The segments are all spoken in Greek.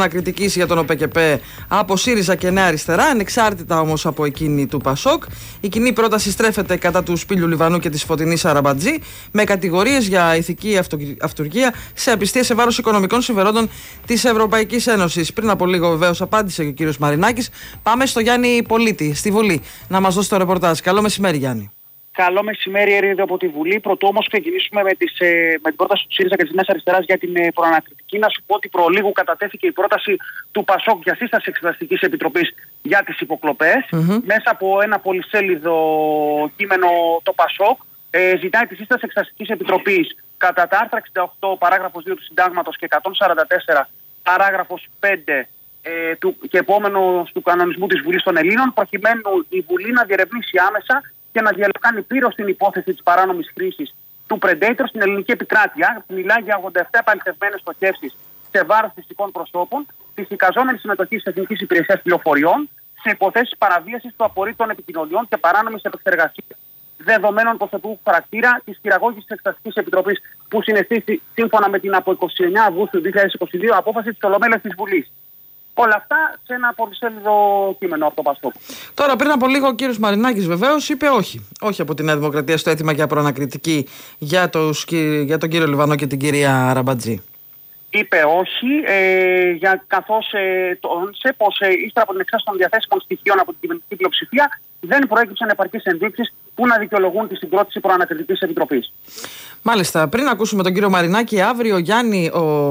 προανακριτικής για τον ΟΠΚΠ από ΣΥΡΙΖΑ και Νέα Αριστερά, ανεξάρτητα όμως από εκείνη του ΠΑΣΟΚ. Η κοινή πρόταση στρέφεται κατά του Σπύλιου Λιβανού και της Φωτεινής Αραμπατζή, με κατηγορίες για ηθική αυτουργία σε απιστία σε βάρος οικονομικών συμφερόντων της Ευρωπαϊκής Ένωσης. Πριν από λίγο, βεβαίως, απάντησε και ο κύριος Μαρινάκης. Πάμε στο Γιάννη Πολίτη, στη Βουλή, να μας δώσει το ρεπορτάζ. Καλό μεσημέρι, Γιάννη. Καλό μεσημέρι, Ερήδη, από τη Βουλή. Πρωτού όμως ξεκινήσουμε με την πρόταση του ΣΥΡΙΖΑ και της Νέας Αριστεράς για την προανακριτική. Να σου πω ότι προλίγου κατατέθηκε η πρόταση του ΠΑΣΟΚ για σύσταση Εξεταστικής Επιτροπής για τις υποκλοπές. Μέσα από ένα πολυσέλιδο κείμενο το ΠΑΣΟΚ ζητάει τη σύσταση Εξεταστικής Επιτροπής κατά τα άρθρα 68 παράγραφος 2 του Συντάγματος και 144 παράγραφος 5 και επόμενος του κανονισμού της Βουλής των Ελλήνων, προκειμένου η Βουλή να διερευνήσει άμεσα και να διαλογάνει πλήρως την υπόθεση της παράνομης χρήσης του Predator στην ελληνική επικράτεια. Μιλάει για 87 επαληθευμένες στοχεύσεις σε βάρος φυσικών προσώπων, της εικαζόμενης συμμετοχής της Εθνικής Υπηρεσίας Πληροφοριών σε υποθέσεις παραβίασης του απορρίτων επικοινωνιών και παράνομης επεξεργασίας δεδομένων προσωπικού χαρακτήρα, της χειραγώγησης της Εξεταστικής Επιτροπής που συναισθήθη σύμφωνα με την από 29 Αυγούστου 2022 απόφαση της Ολομέλειας της Βουλής. Όλα αυτά σε ένα πολυσέλιδο κείμενο από το ΠΑΣΟΚ. Τώρα, πριν από λίγο, ο κύριος Μαρινάκης βεβαίως είπε όχι. Όχι από τη Νέα Δημοκρατία στο αίτημα για προανακριτική για τον κύριο Λιβανό και την κυρία Αραμπατζή. Είπε όχι, καθώς τόνισε πως ύστερα από την εξάρτηση των διαθέσιμων στοιχείων από την κυβερνητική πλειοψηφία δεν προέκυψαν επαρκείς ενδείξεις που να δικαιολογούν τη συγκρότηση προανακριτικής επιτροπής. Μάλιστα. Πριν ακούσουμε τον κύριο Μαρινάκη, αύριο, Γιάννη,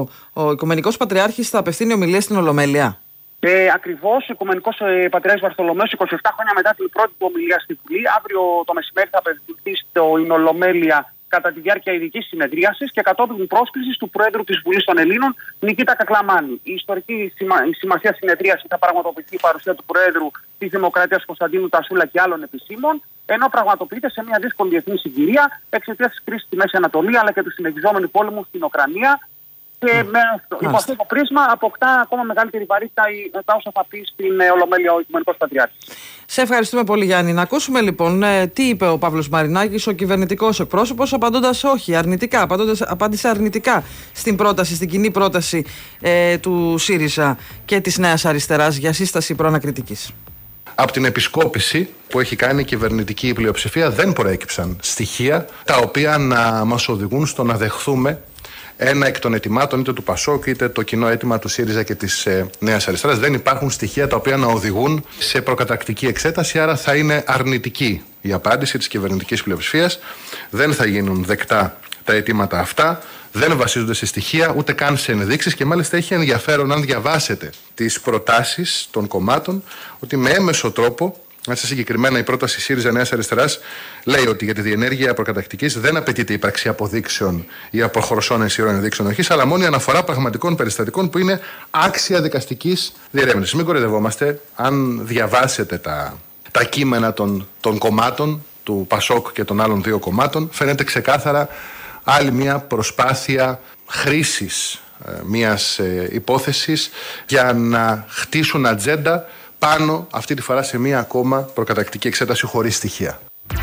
ο Οικουμενικός Πατριάρχης θα απευθύνει ομιλία στην Ολομέλεια. Ακριβώς, ο Οικουμενικός Πατριάρχης Βαρθολομαίος, 27 χρόνια μετά την πρώτη του ομιλία στη Βουλή, αύριο το μεσημέρι θα απευθυνθεί στην Ολομέλεια κατά τη διάρκεια ειδικής συνεδρίασης και κατόπιν πρόσκλησης του Προέδρου της Βουλής των Ελλήνων, Νικήτα Κακλαμάνη. Η ιστορική σημασία συνεδρίαση θα πραγματοποιηθεί η παρουσία του Προέδρου της Δημοκρατίας Κωνσταντίνου Τασούλα και άλλων επισήμων, ενώ πραγματοποιείται σε μια δύσκολη διεθνή συγκυρία εξαιτίας της κρίσης στη Μέση Ανατολή αλλά και του συνεχιζόμενου πόλεμου στην Ουκρανία. Και υπό αυτό το πρίσμα αποκτά ακόμα μεγαλύτερη βαρύτητα τα όσα θα πει στην Ολομέλεια ο Οικουμενικός Πατριάρχης. Σε ευχαριστούμε πολύ, Γιάννη. Να ακούσουμε λοιπόν τι είπε ο Παύλος Μαρινάκης, ο κυβερνητικός εκπρόσωπος, απαντώντας όχι, αρνητικά. Απάντησε αρνητικά στην κοινή πρόταση του ΣΥΡΙΖΑ και της Νέας Αριστεράς για σύσταση προανακριτικής. Από την επισκόπηση που έχει κάνει η κυβερνητική πλειοψηφία δεν προέκυψαν στοιχεία τα οποία να μας οδηγούν στο να δεχθούμε ένα εκ των αιτημάτων είτε του ΠΑΣΟΚ είτε το κοινό αίτημα του ΣΥΡΙΖΑ και της Νέας Αριστεράς. Δεν υπάρχουν στοιχεία τα οποία να οδηγούν σε προκαταρκτική εξέταση, άρα θα είναι αρνητική η απάντηση της κυβερνητικής πλειοψηφίας. Δεν θα γίνουν δεκτά τα αιτήματα αυτά, δεν βασίζονται σε στοιχεία ούτε καν σε ενδείξεις και μάλιστα έχει ενδιαφέρον αν διαβάσετε τις προτάσεις των κομμάτων ότι με έμεσο τρόπο. Μάλιστα, συγκεκριμένα η πρόταση ΣΥΡΙΖΑ Νέας Αριστεράς λέει ότι για τη διενέργεια προκαταρκτικής δεν απαιτείται ύπαρξη αποδείξεων ή αποχωρωσών ενσύρων ενδείξεων οχής, αλλά μόνο η αναφορά πραγματικών περιστατικών που είναι άξια δικαστικής διερεύνησης. Μην κοροϊδευόμαστε, αν διαβάσετε τα κείμενα των κομμάτων, του ΠΑΣΟΚ και των άλλων δύο κομμάτων, φαίνεται ξεκάθαρα άλλη μια προσπάθεια χρήσης μιας υπόθεσης για να χτίσουν ατζέντα πάνω αυτή τη φορά σε μία ακόμα προκαταρκτική εξέταση χωρίς στοιχεία.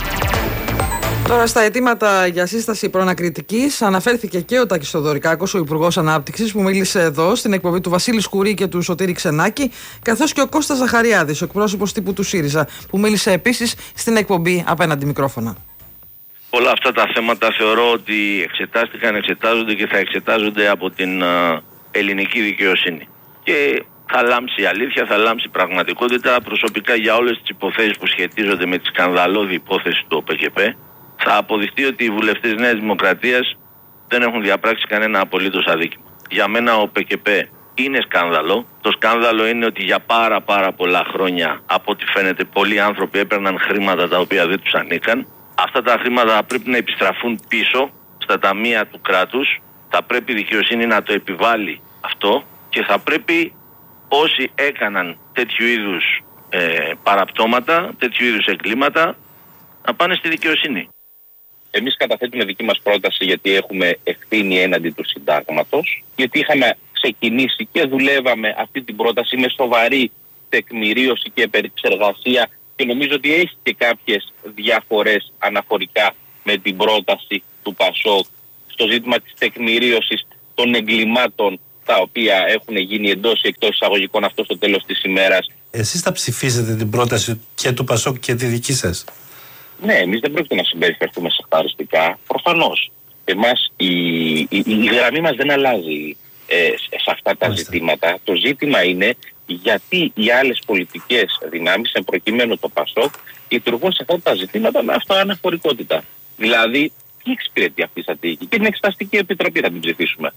Τώρα στα αιτήματα για σύσταση προανακριτικής αναφέρθηκε και ο Τάκης Θοδωρικάκος, ο Υπουργός Ανάπτυξης, που μίλησε εδώ στην εκπομπή του Βασίλη Σκουρή και του Σωτήρη Ξενάκη, καθώς και ο Κώστας Ζαχαριάδης, ο εκπρόσωπος τύπου του ΣΥΡΙΖΑ, που μίλησε επίσης στην εκπομπή απέναντι μικρόφωνα. Όλα αυτά τα θέματα θεωρώ ότι εξετάζονται και θα εξετάζονται από την ελληνική δικαιοσύνη. Και θα λάμψει η αλήθεια, θα λάμψει η πραγματικότητα. Προσωπικά για όλες τις υποθέσεις που σχετίζονται με τη σκανδαλώδη υπόθεση του ΟΠΚΠ θα αποδειχτεί ότι οι βουλευτές Νέας Δημοκρατίας δεν έχουν διαπράξει κανένα απολύτως αδίκημα. Για μένα ο ΟΠΚΠ είναι σκάνδαλο. Το σκάνδαλο είναι ότι για πάρα πολλά χρόνια, από ό,τι φαίνεται, πολλοί άνθρωποι έπαιρναν χρήματα τα οποία δεν τους ανήκαν. Αυτά τα χρήματα πρέπει να επιστραφούν πίσω στα ταμεία του κράτους. Θα πρέπει η δικαιοσύνη να το επιβάλλει αυτό και θα πρέπει όσοι έκαναν τέτοιου είδους παραπτώματα, τέτοιου είδους εγκλήματα, να πάνε στη δικαιοσύνη. Εμείς καταθέτουμε δική μας πρόταση γιατί έχουμε ευθύνη έναντι του συντάγματος, γιατί είχαμε ξεκινήσει και δουλεύαμε αυτή την πρόταση με σοβαρή τεκμηρίωση και επεξεργασία και νομίζω ότι έχει και κάποιες διαφορές αναφορικά με την πρόταση του ΠΑΣΟΚ στο ζήτημα της τεκμηρίωσης των εγκλημάτων τα οποία έχουν γίνει εντός ή εκτός εισαγωγικών αυτό στο τέλος της ημέρας. Εσείς θα ψηφίσετε την πρόταση και του Πασόκ και τη δική σας? Ναι, εμείς δεν πρόκειται να συμπεριφερθούμε σεχταριστικά. Προφανώς. Εμάς η γραμμή μας δεν αλλάζει σε αυτά τα ζητήματα. Το ζήτημα είναι γιατί οι άλλες πολιτικές δυνάμεις, εν προκειμένου το Πασόκ, λειτουργούν σε αυτά τα ζητήματα με αυτοαναφορικότητα. Δηλαδή, τι εξυπηρετεί αυτή η στρατηγική? Και την Εξεταστική Επιτροπή θα την ψηφίσουμε.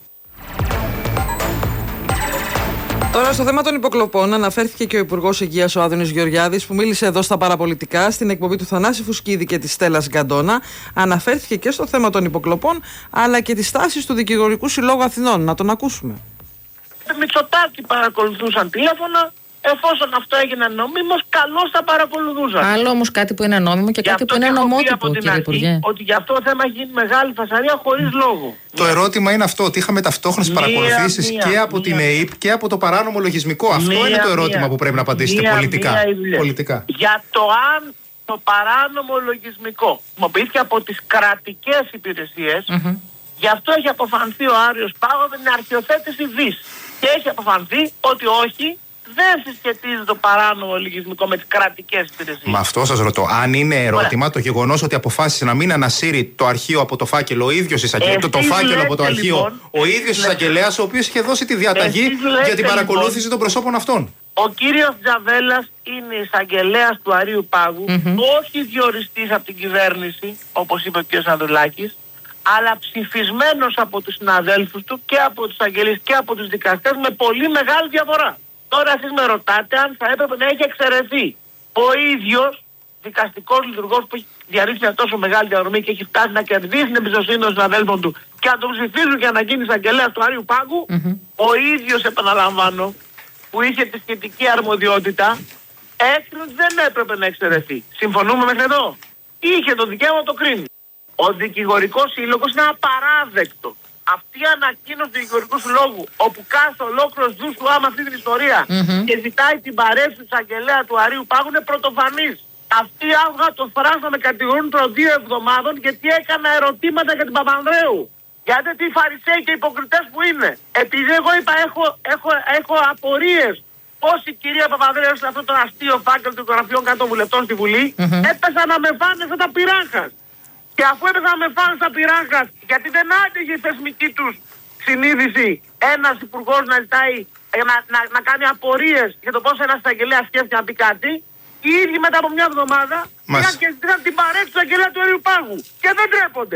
Τώρα, στο θέμα των υποκλοπών, αναφέρθηκε και ο Υπουργός Υγείας, ο Άδωνης Γεωργιάδης, που μίλησε εδώ στα παραπολιτικά, στην εκπομπή του Θανάση Φουσκίδη και της Στέλλας Γκαντόνα. Αναφέρθηκε και στο θέμα των υποκλοπών, αλλά και τις τάσεις του Δικηγορικού Συλλόγου Αθηνών. Να τον ακούσουμε. Μητσοτάκη παρακολουθούσαν τηλέφωνα. Εφόσον αυτό έγινε νόμιμος, καλώς θα παρακολουθούσαν. Άλλο όμως κάτι που είναι νόμιμο και κάτι που είναι νομότυπο, κύριε Υπουργέ. Ότι γι' αυτό το θέμα έχει γίνει μεγάλη φασαρία χωρίς λόγο. Το ερώτημα είναι αυτό, ότι είχαμε ταυτόχρονες παρακολουθήσεις και από την ΕΕΠ και από το παράνομο λογισμικό. Αυτό είναι το ερώτημα που πρέπει να απαντήσετε πολιτικά. Για το αν το παράνομο λογισμικό χρησιμοποιήθηκε από τις κρατικές υπηρεσίες, γι' αυτό έχει αποφανθεί ο Άριος Πάγος με την αρχιοθέτηση ΔΙΣ. Και έχει αποφανθεί ότι όχι, δεν συσχετίζει το παράνομο λογισμικό με τις κρατικές υπηρεσίες. Μα αυτό σας ρωτώ. Αν είναι ερώτημα το γεγονός ότι αποφάσισε να μην ανασύρει το αρχείο από το φάκελο, ο ίδιος εισαγγελέας, το φάκελο από το αρχείο, λοιπόν, ο ίδιος εισαγγελέας, ο οποίος είχε δώσει τη διαταγή για την παρακολούθηση λοιπόν των προσώπων αυτών. Ο κύριος Τζαβέλας είναι εισαγγελέας του Αρείου Πάγου, όχι διοριστής από την κυβέρνηση, όπως είπε ο κ. Ανδρουλάκης, αλλά ψηφισμένος από τους συναδέλφους του και από τους αγγελείς και από τους δικαστές με πολύ μεγάλη διαφορά. Τώρα εσείς με ρωτάτε αν θα έπρεπε να έχει εξαιρεθεί ο ίδιος δικαστικός λειτουργός που έχει διαρρήξει μια τόσο μεγάλη διαδρομή και έχει φτάσει να κερδίσει την εμπιστοσύνη των συναδέλφων του και να τον ψηφίζουν για να γίνει εισαγγελέας του Άριου Πάγου, ο ίδιος, επαναλαμβάνω, που είχε τη σχετική αρμοδιότητα, έκρινε ότι δεν έπρεπε να εξαιρεθεί. Συμφωνούμε μέχρι εδώ? Είχε το δικαίωμα να το κρίνει. Ο Δικηγορικός Σύλλογος είναι απαράδεκτο. Αυτή η ανακοίνωση του Δικηγορικού Συλλόγου, όπου κάθε ολόκληρος δούς του άμα αυτή την ιστορία και ζητάει την παρέμβαση του εισαγγελέα του Αρείου Πάγου, είναι πρωτοφανής. Αυτοί άκουγα το φράσμα με κατηγορούν προ 2 εβδομάδων γιατί έκανα ερωτήματα για την Παπανδρέου. Γιατί τι φαρισαίοι και υποκριτές που είναι. Επειδή εγώ είπα έχω απορίες πώς η κυρία Παπανδρέου σε αυτό το αστείο φάκελο των γραφείων κάτω βουλευτών στη Βουλή έπεσαν να με φάνε σαν τα πυράχας. Και αφού έπαιζαν με φάνε στα πυράχας, γιατί δεν άντεγε η θεσμική τους συνείδηση ένας υπουργός να ζητάει να κάνει απορίες για το πώς ένας εισαγγελέας σκέφτηκε να πει κάτι, οι ίδιοι μετά από μια εβδομάδα πήγαν και ζητήσαν την παρέτηση του εισαγγελέα του Αρείου Πάγου. Και δεν τρέπονται.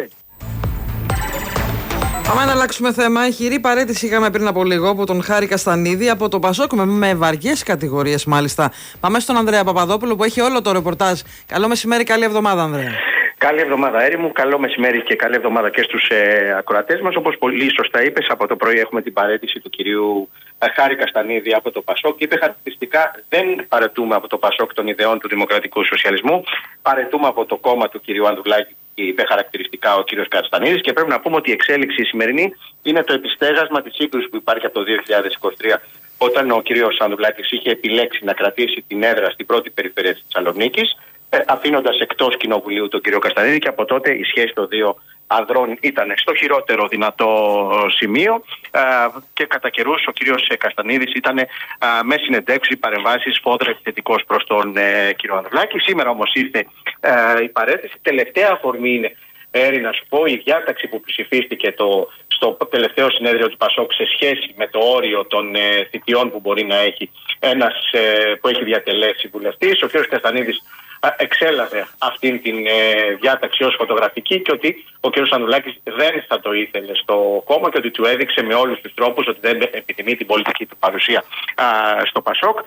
Πάμε να αλλάξουμε θέμα. Ηχηρή παρέτηση είχαμε πριν από λίγο από τον Χάρη Καστανίδη από το Πασόκ με βαριές κατηγορίες μάλιστα. Πάμε στον Ανδρέα Παπαδόπουλο που έχει όλο το ρεπορτάζ. Καλό μεσημέρι, καλή εβδομάδα, Ανδρέα. Καλή εβδομάδα, Έρη μου. Καλό μεσημέρι και καλή εβδομάδα και στους ακροατές μας. Όπως πολύ σωστά είπες, από το πρωί έχουμε την παρέτηση του κυρίου Χάρη Καστανίδη από το Πασόκ. Είπε χαρακτηριστικά: δεν παρετούμε από το Πασόκ των ιδεών του δημοκρατικού σοσιαλισμού. Παρετούμε από το κόμμα του κυρίου Ανδρουλάκη, είπε χαρακτηριστικά ο κύριος Καστανίδης. Και πρέπει να πούμε ότι η εξέλιξη σημερινή είναι το επιστέγασμα της σύγκρουσης που υπάρχει από το 2023, όταν ο κύριος Ανδρουλάκης είχε επιλέξει να κρατήσει την έδρα στην πρώτη περιφέρεια της Θεσσαλονίκης, αφήνοντας εκτός κοινοβουλίου τον κύριο Καστανίδη, και από τότε η σχέση των δύο ανδρών ήταν στο χειρότερο δυνατό σημείο και κατά καιρούς ο κύριος Καστανίδης ήταν με συνεντεύξεις, παρεμβάσεις φόδρα επιθετικός προς τον κύριο Ανδρουλάκη. Σήμερα όμως ήρθε η παρέτηση. Τελευταία αφορμή είναι, Έρη, να σου πω, η διάταξη που ψηφίστηκε στο τελευταίο συνέδριο του Πασόκ σε σχέση με το όριο των θητιών που μπορεί να έχει ένας που έχει διατελέσει βουλευτής. Ο κ. Καστανίδης εξέλαβε αυτήν την διάταξη ως φωτογραφική και ότι ο κ. Ανδρουλάκης δεν θα το ήθελε στο κόμμα και ότι του έδειξε με όλους τους τρόπους ότι δεν επιθυμεί την πολιτική του παρουσία στο Πασόκ.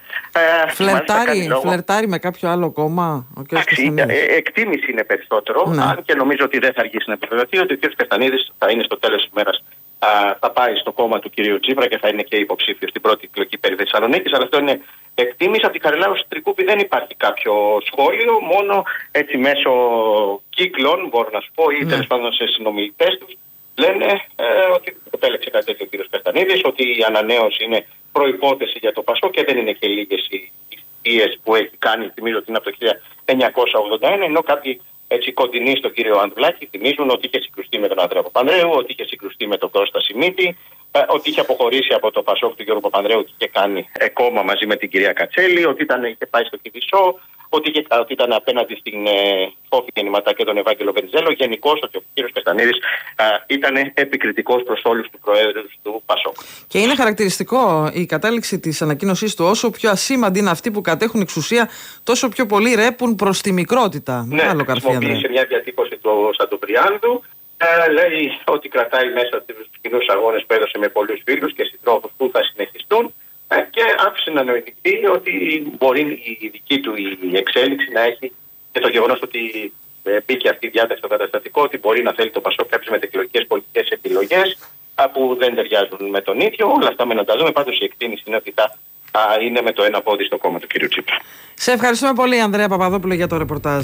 Φλερτάρει με κάποιο άλλο κόμμα ο κ. Καστανίδης? Εκτίμηση είναι περισσότερο, αν και νομίζω ότι δεν θα αργήσει να επιβεβαιωθεί ότι ο κ. Καστανίδης θα είναι στο τέλος της ημέρας, θα πάει στο κόμμα του κυρίου Τσίπρα και θα είναι και υποψήφιος στην πρώτη εκλογική περίοδο της Θεσσαλονίκης. Αλλά αυτό είναι εκτίμηση. Από την Χαριλάου Τρικούπη δεν υπάρχει κάποιο σχόλιο, μόνο έτσι μέσω κύκλων, μπορώ να σου πω, ή τέλος πάντων σε συνομιλητές τους, λένε ότι επέλεξε κάτι τέτοιο ο κύριος Καστανίδης, ότι η ανανέωση είναι προϋπόθεση για το Πασόκ και δεν είναι και λίγες οι θητείες που έχει κάνει. Θυμίζω ότι είναι από το 1981, ενώ κάποιοι έτσι κοντινοί στον κύριο Ανδρουλάκη θυμίζουν ότι είχε συγκρουστεί με τον Ανδρέα Παπανδρέου, ότι είχε συγκρουστεί με τον Κώστα Σιμίτη, ότι είχε αποχωρήσει από το Πασόκ του Γιώργου Παπανδρέου και είχε κάνει κόμμα μαζί με την κυρία Κατσέλη, ότι είχε πάει στο Κηδισό, ότι ήταν απέναντι στην Φόφη Γεννηματά και τον Ευάγγελο Βενιζέλο. Γενικώς ότι ο κύριος Καστανίδης ήταν επικριτικός προς όλους τους προέδρους του Πασόκ. Και είναι χαρακτηριστικό η κατάληξη της ανακοίνωσής του. Όσο πιο ασήμαντοι είναι αυτοί που κατέχουν εξουσία, τόσο πιο πολύ ρέπουν προς τη μικρότητα. Ναι, χρησιμοποίησε μια διατύπωση του Σαντοπριάνδου. Λέει ότι κρατάει μέσα στους κοινούς αγώνες που έδωσε με πολλούς φίλους και συντρόφους που θα συνεχιστούν, και άφησε να νοητευτεί ότι μπορεί η δική του η εξέλιξη να έχει και το γεγονός ότι μπήκε αυτή η διάταξη στο καταστατικό, ότι μπορεί να θέλει το Πασόκ κάποιες μετεκλογικές πολιτικές επιλογές που δεν ταιριάζουν με τον ίδιο. Όλα αυτά να τα δούμε. Πάντως η εκτίμηση είναι ότι θα είναι με το ένα πόδι στο κόμμα του κ. Τσίπρα. Σε ευχαριστούμε πολύ, Ανδρέα Παπαδόπουλο, για το ρεπορτάζ.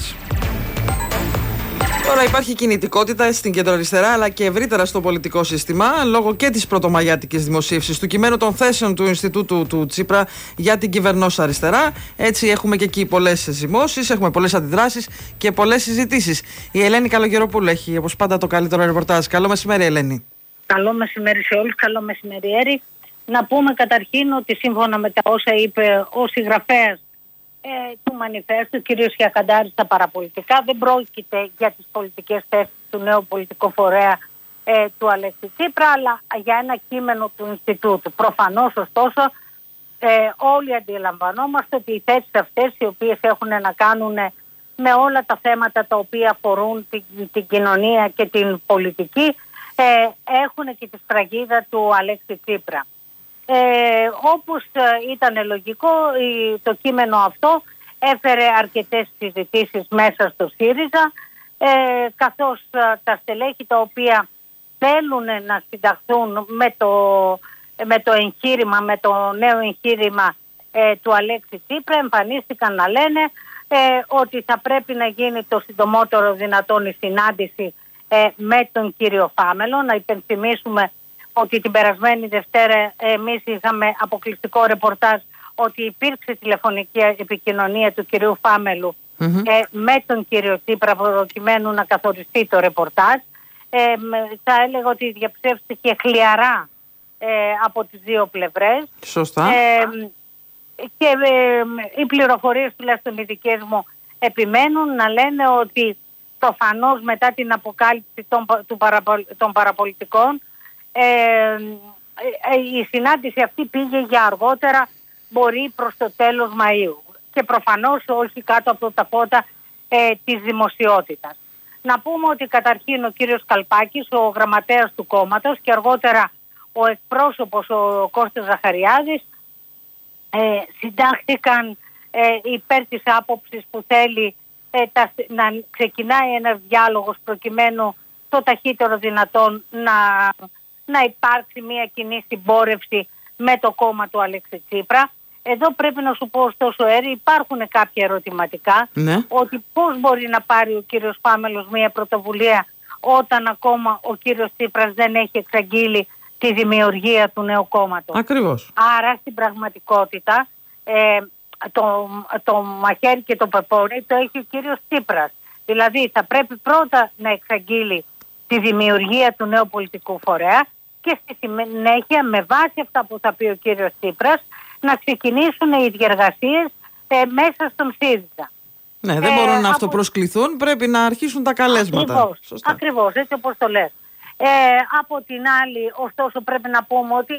Τώρα υπάρχει κινητικότητα στην κεντροαριστερά αλλά και ευρύτερα στο πολιτικό σύστημα λόγω και της πρωτομαγιάτικης δημοσίευσης του κειμένου των θέσεων του Ινστιτούτου του Τσίπρα για την κυβερνώσα αριστερά. Έτσι έχουμε και εκεί πολλές ζυμώσεις, έχουμε πολλές αντιδράσεις και πολλές συζητήσεις. Η Ελένη Καλογεροπούλου έχει όπως πάντα το καλύτερο ρεπορτάζ. Καλό μεσημέρι, Ελένη. Καλό μεσημέρι σε όλους, καλό μεσημέρι. Να πούμε καταρχήν ότι σύμφωνα με τα όσα είπε ο συγγραφέας του μανιφέστου, κ. Χιακαντάρη, στα παραπολιτικά, δεν πρόκειται για τις πολιτικές θέσεις του νέου πολιτικού φορέα του Αλέξη Τσίπρα, αλλά για ένα κείμενο του Ινστιτούτου. Προφανώς, ωστόσο, όλοι αντιλαμβανόμαστε ότι οι θέσεις αυτές, οι οποίες έχουν να κάνουν με όλα τα θέματα τα οποία αφορούν την κοινωνία και την πολιτική, έχουν και τη σφραγίδα του Αλέξη Τσίπρα. Όπως ήταν λογικό, το κείμενο αυτό έφερε αρκετές συζητήσεις μέσα στο ΣΥΡΙΖΑ, καθώς τα στελέχη τα οποία θέλουν να συνταχθούν με το εγχείρημα, με το νέο εγχείρημα του Αλέξη Τσίπρα, εμφανίστηκαν να λένε ότι θα πρέπει να γίνει το συντομότερο δυνατόν η συνάντηση με τον κύριο Φάμελο. Να υπενθυμίσουμε ότι την περασμένη Δευτέρα εμείς είχαμε αποκλειστικό ρεπορτάζ ότι υπήρξε τηλεφωνική επικοινωνία του κυρίου Φάμελου με τον κύριο Τσίπρα προκειμένου να καθοριστεί το ρεπορτάζ. Θα έλεγα ότι διαψεύστηκε χλιαρά από τις δύο πλευρές. Σωστά. Και οι πληροφορίες, τουλάχιστον οι δικές μου, επιμένουν να λένε ότι προφανώς μετά την αποκάλυψη των παραπολιτικών η συνάντηση αυτή πήγε για αργότερα, μπορεί προς το τέλος Μαΐου, και προφανώς όχι κάτω από τα φώτα της δημοσιότητας. Να πούμε ότι καταρχήν ο κύριος Καλπάκης, ο γραμματέας του κόμματος, και αργότερα ο εκπρόσωπος ο Κώστας Ζαχαριάδης συντάχθηκαν υπέρ της άποψης που θέλει να ξεκινάει ένας διάλογος προκειμένου το ταχύτερο δυνατόν να υπάρξει μια κοινή συμπόρευση με το κόμμα του Αλέξη Τσίπρα. Εδώ πρέπει να σου πω ωστόσο, Έρη, υπάρχουν κάποια ερωτηματικά, ότι πώς μπορεί να πάρει ο κύριος Φάμελος μια πρωτοβουλία όταν ακόμα ο κύριος Τσίπρας δεν έχει εξαγγείλει τη δημιουργία του νέου κόμματος. Ακριβώς. Άρα στην πραγματικότητα το μαχαίρι και το πεπόνι το έχει ο κύριος Τσίπρας. Δηλαδή θα πρέπει πρώτα να εξαγγείλει τη δημιουργία του νέου πολιτικού φορέα και στη συνέχεια, με βάση αυτά που θα πει ο κύριος Τσίπρας, να ξεκινήσουν οι διεργασίες μέσα στον ΣΥΡΙΖΑ. Ναι, δεν μπορούν να αυτοπροσκληθούν, πρέπει να αρχίσουν τα καλέσματα. Ακριβώς, έτσι όπως το λες. Από την άλλη, ωστόσο, πρέπει να πούμε ότι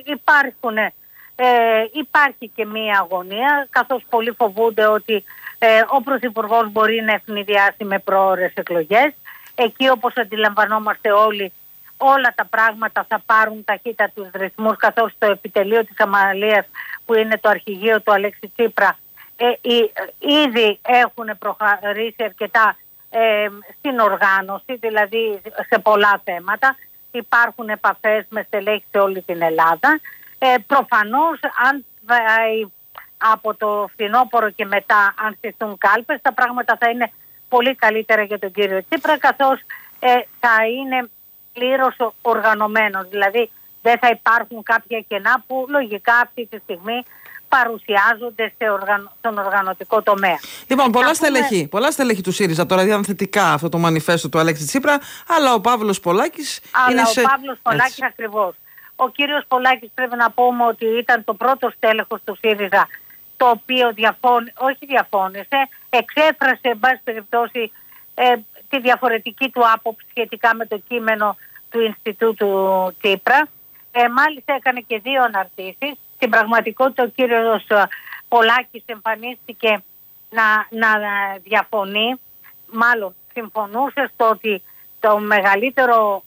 υπάρχει και μία αγωνία, καθώς πολλοί φοβούνται ότι ο Πρωθυπουργός μπορεί να ευνηδιάσει με προώρες εκλογές. Εκεί, όπως αντιλαμβανόμαστε όλοι, όλα τα πράγματα θα πάρουν ταχύτατους ρυθμούς, καθώς το επιτελείο της Αμαλίας, που είναι το αρχηγείο του Αλέξη Τσίπρα, ήδη έχουν προχωρήσει αρκετά στην οργάνωση, δηλαδή σε πολλά θέματα. Υπάρχουν επαφές με στελέχη σε όλη την Ελλάδα. Προφανώς, αν από το φθινόπωρο και μετά, αν στηθούν κάλπες, τα πράγματα θα είναι πολύ καλύτερα για τον κύριο Τσίπρα, καθώς θα είναι πλήρως οργανωμένος. Δηλαδή δεν θα υπάρχουν κάποια κενά που λογικά αυτή τη στιγμή παρουσιάζονται στον οργανωτικό τομέα. Λοιπόν, πολλά στελέχη του ΣΥΡΙΖΑ τώρα είδαν θετικά αυτό το μανιφέστο του Αλέξη Τσίπρα, αλλά ο Παύλος Πολάκης Πολάκης ακριβώς. Ο κύριος Πολάκης, πρέπει να πούμε ότι ήταν το πρώτο στέλεχος του ΣΥΡΙΖΑ το οποίο διαφώνησε, εξέφρασε εν πάση περιπτώσει τη διαφορετική του άποψη σχετικά με το κείμενο του Ινστιτούτου Τσίπρα. Μάλιστα έκανε και 2 αναρτήσεις. Στην πραγματικότητα ο κύριος Πολάκης εμφανίστηκε να διαφωνεί, μάλλον συμφωνούσε στο ότι το μεγαλύτερο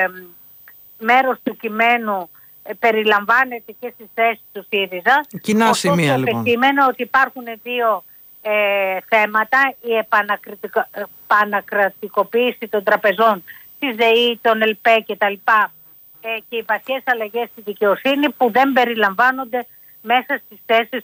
μέρος του κειμένου περιλαμβάνεται και στις θέσεις του ΣΥΡΙΖΑ. Κοινά σημεία λοιπόν. Επισήμενε ότι υπάρχουν 2 θέματα, η επανακρατικοποίηση των τραπεζών, της ΔΕΗ, των ΕΛΠΕ κτλ. Και οι βαθιές αλλαγές στη δικαιοσύνη που δεν περιλαμβάνονται μέσα στις θέσεις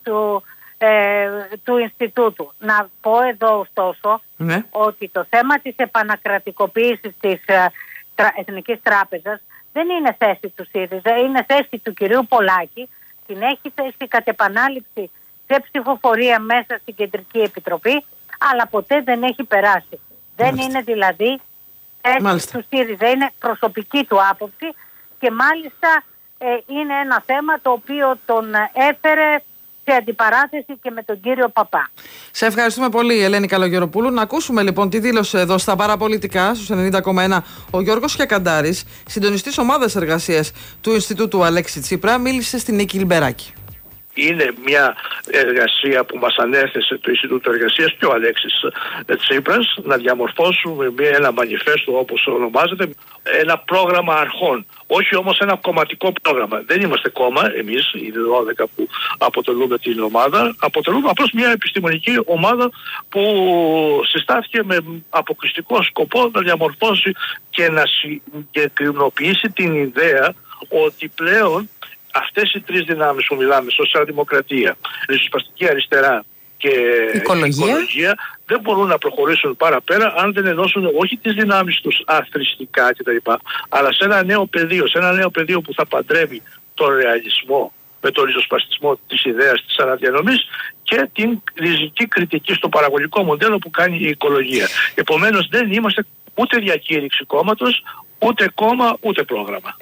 του Ινστιτούτου. Να πω εδώ ωστόσο ότι το θέμα της επανακρατικοποίησης της Εθνικής Τράπεζας δεν είναι θέση του ΣΥΡΙΖΑ, είναι θέση του κυρίου Πολάκη. Την έχει θέσει κατ' επανάληψη σε ψηφοφορία μέσα στην Κεντρική Επιτροπή, αλλά ποτέ δεν έχει περάσει. Δεν είναι δηλαδή θέση του ΣΥΡΙΖΑ, είναι προσωπική του άποψη και μάλιστα είναι ένα θέμα το οποίο τον έφερε σε αντιπαράθεση και με τον κύριο Παπά. Σε ευχαριστούμε πολύ, Ελένη Καλογεροπούλου. Να ακούσουμε λοιπόν τη δήλωση εδώ στα παραπολιτικά, στους 90,1. Ο Γιώργος Χιακαντάρης, συντονιστής ομάδας εργασίας του Ινστιτούτου Αλέξη Τσίπρα, μίλησε στην Νίκη Λιμπεράκη. Είναι μια εργασία που μας ανέθεσε το Ινστιτούτο Εργασίας και ο Αλέξης Τσίπρας να διαμορφώσουμε ένα μανιφέστο, όπως ονομάζεται, ένα πρόγραμμα αρχών. Όχι όμως ένα κομματικό πρόγραμμα. Δεν είμαστε κόμμα, εμείς οι 12 που αποτελούμε την ομάδα, αποτελούμε απλώς μια επιστημονική ομάδα που συστάθηκε με αποκλειστικό σκοπό να διαμορφώσει και να συγκεκριμενοποιήσει την ιδέα ότι πλέον αυτές οι 3 δυνάμεις που μιλάμε, σοσιαλδημοκρατία, ριζοσπαστική αριστερά και οικολογία, δεν μπορούν να προχωρήσουν παραπέρα αν δεν ενώσουν όχι τις δυνάμεις τους αθρηστικά κτλ. Αλλά σε ένα νέο πεδίο που θα παντρεύει τον ρεαλισμό με τον ριζοσπαστισμό της ιδέας της αναδιανομής και την ριζική κριτική στο παραγωγικό μοντέλο που κάνει η οικολογία. Επομένως δεν είμαστε ούτε διακήρυξη κόμματος, ούτε κόμμα, ούτε πρόγραμμα.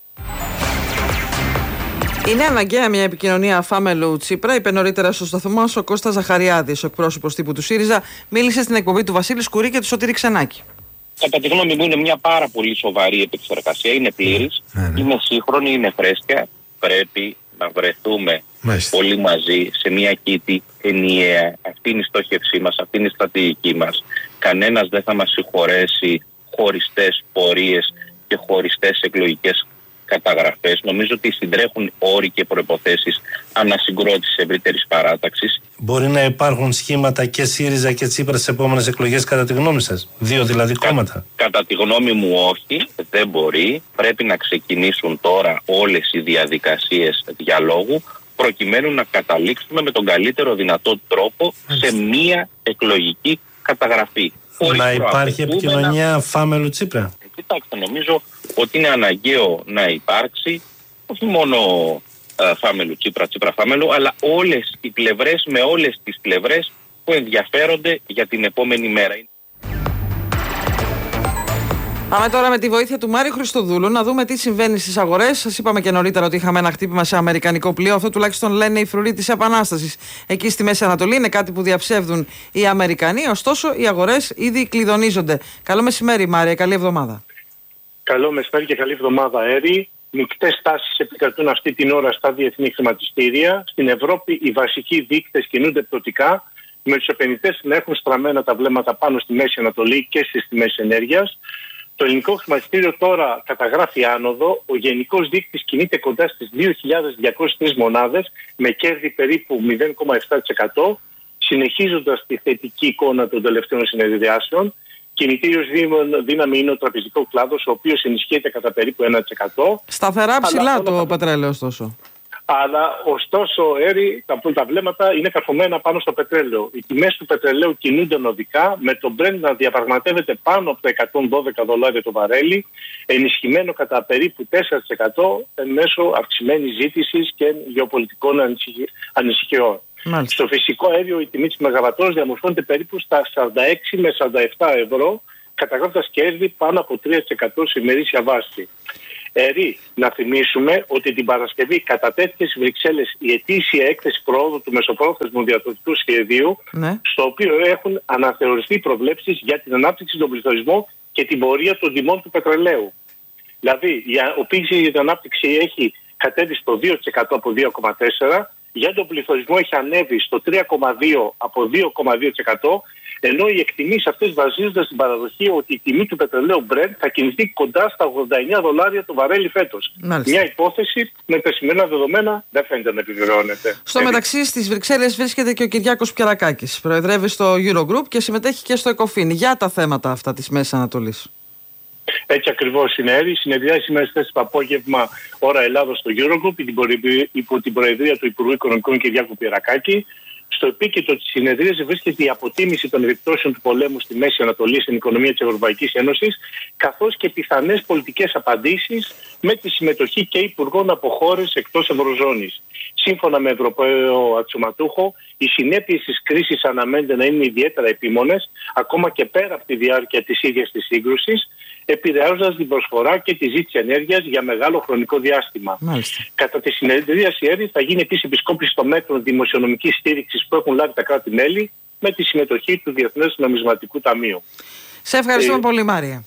Είναι αναγκαία μια επικοινωνία Φάμελου Τσίπρα, είπε νωρίτερα στο σταθμό μας ο Κώστας Ζαχαριάδης, ο εκπρόσωπος τύπου του ΣΥΡΙΖΑ, μίλησε στην εκπομπή του Βασίλη Σκουρί και του Σωτήρη Ξενάκη. Κατά τη γνώμη μου είναι μια πάρα πολύ σοβαρή επεξεργασία, είναι πλήρης, είναι σύγχρονη, είναι φρέσκια. Πρέπει να βρεθούμε όλοι μαζί σε μια κήτη ενιαία. Αυτή είναι η στόχευσή μας, αυτή είναι η στρατηγική μας. Κανένας δεν θα μας συγχωρέσει χωριστές πορείες και χωριστές εκλογικές καταγραφές. Νομίζω ότι συντρέχουν όροι και προϋποθέσεις ανασυγκρότησης ευρύτερης παράταξης. Μπορεί να υπάρχουν σχήματα και ΣΥΡΙΖΑ και Τσίπρα στις επόμενες εκλογές, κατά τη γνώμη σας? 2 δηλαδή κόμματα. Κατά τη γνώμη μου όχι, δεν μπορεί. Πρέπει να ξεκινήσουν τώρα όλες οι διαδικασίες διαλόγου προκειμένου να καταλήξουμε με τον καλύτερο δυνατό τρόπο σε μία εκλογική καταγραφή. Να υπάρχει επικοινωνία Φάμελου Τσίπρα. Κοιτάξτε, νομίζω ότι είναι αναγκαίο να υπάρξει όχι μόνο Φάμελου Τσίπρα, Τσίπρα Φάμελου, αλλά όλες οι πλευρές με όλες τις πλευρές που ενδιαφέρονται για την επόμενη μέρα. Πάμε τώρα με τη βοήθεια του Μάριου Χριστοδούλου να δούμε τι συμβαίνει στις αγορές. Σας είπαμε και νωρίτερα ότι είχαμε ένα χτύπημα σε αμερικανικό πλοίο. Αυτό τουλάχιστον λένε οι φρουροί της Επανάστασης. Εκεί στη Μέση Ανατολή είναι κάτι που διαψεύδουν οι Αμερικανοί. Ωστόσο, οι αγορές ήδη κλειδονίζονται. Καλό μεσημέρι, Μάρια. Καλή εβδομάδα. Καλό μεσημέρι και καλή εβδομάδα, Έρη. Μικτές τάσεις επικρατούν αυτή την ώρα στα διεθνή χρηματιστήρια. Στην Ευρώπη οι βασικοί δείκτες κινούνται πτωτικά, με τους επενδυτές να έχουν στραμμένα τα βλέμματα πάνω στη Μέση Ανατολή και στις τιμές ενέργειας. Το ελληνικό χρηματιστήριο τώρα καταγράφει άνοδο. Ο γενικός δείκτης κινείται κοντά στις 2.203 μονάδες, με κέρδη περίπου 0,7%, συνεχίζοντας τη θετική εικόνα των τελευταίων συνεδριάσεων. Κινητήριος δύναμη είναι ο τραπεζικό κλάδος, ο οποίος ενισχύεται κατά περίπου 1%. Σταθερά ψηλά το πετρέλαιο, ωστόσο. Αλλά ωστόσο, Έρη, τα βλέμματα είναι καρφωμένα πάνω στο πετρέλαιο. Οι τιμές του πετρελαίου κινούνται νοδικά, με το Brent να διαπραγματεύεται πάνω από τα $112 το βαρέλι, ενισχυμένο κατά περίπου 4% μέσω αυξημένης ζήτησης και γεωπολιτικών ανησυχιών. Μάλιστα. Στο φυσικό αέριο η τιμή της μεγαβατόρας διαμορφώνεται περίπου στα 46 με 47 ευρώ, καταγράφοντας κέρδη πάνω από 3% σε ημερήσια βάση. Να θυμίσουμε ότι την Παρασκευή κατατέθηκε στις Βρυξέλλες η ετήσια έκθεση προόδου του Μεσοπρόθεσμου Διαρθρωτικού Σχεδίου, στο οποίο έχουν αναθεωρηθεί προβλέψεις για την ανάπτυξη, τον πληθωρισμό και την πορεία των τιμών του πετρελαίου. Δηλαδή, η απήχηση για την ανάπτυξη έχει κατέβει στο 2% από 2,4%, για τον πληθωρισμό έχει ανέβει στο 3,2% από 2,2%, ενώ οι εκτιμήσεις αυτές βασίζονται στην παραδοχή ότι η τιμή του πετρελαίου Brent θα κινηθεί κοντά στα $89 το βαρέλι φέτος. Μια υπόθεση με τα σημερινά δεδομένα δεν φαίνεται να επιβεβαιώνεται. Στο μεταξύ, στις Βρυξέλλες βρίσκεται και ο Κυριάκος Πιερακάκης. Προεδρεύει στο Eurogroup και συμμετέχει και στο ECOFIN για τα θέματα αυτά της Μέσης Ανατολής. Έτσι ακριβώς είναι, Έρη. Συνεδριάζει σήμερα στις 4 το απόγευμα ώρα Ελλάδος στο Eurogroup υπό την προεδρία του Υπουργού Οικονομικών Κυριάκου Πιερακάκη. Στο επίκεντρο της συνεδρίας βρίσκεται η αποτίμηση των επιπτώσεων του πολέμου στη Μέση Ανατολή στην οικονομία της Ευρωπαϊκής Ένωσης, καθώς και πιθανές πολιτικές απαντήσεις με τη συμμετοχή και υπουργών από χώρες εκτός Ευρωζώνης. Σύμφωνα με Ευρωπαίο αξιωματούχο, οι συνέπειες της κρίσης αναμένεται να είναι ιδιαίτερα επίμονες, ακόμα και πέρα από τη διάρκεια της ίδιας της σύγκρουσης, επηρεάζοντας την προσφορά και τη ζήτηση ενέργειας για μεγάλο χρονικό διάστημα. Κατά τη συνεδρίαση θα γίνει επίσης επισκόπηση των μέτρων δημοσιονομικής στήριξης που έχουν λάβει τα κράτη-μέλη με τη συμμετοχή του Διεθνούς Νομισματικού Ταμείου. Σε ευχαριστούμε πολύ, Μάρια.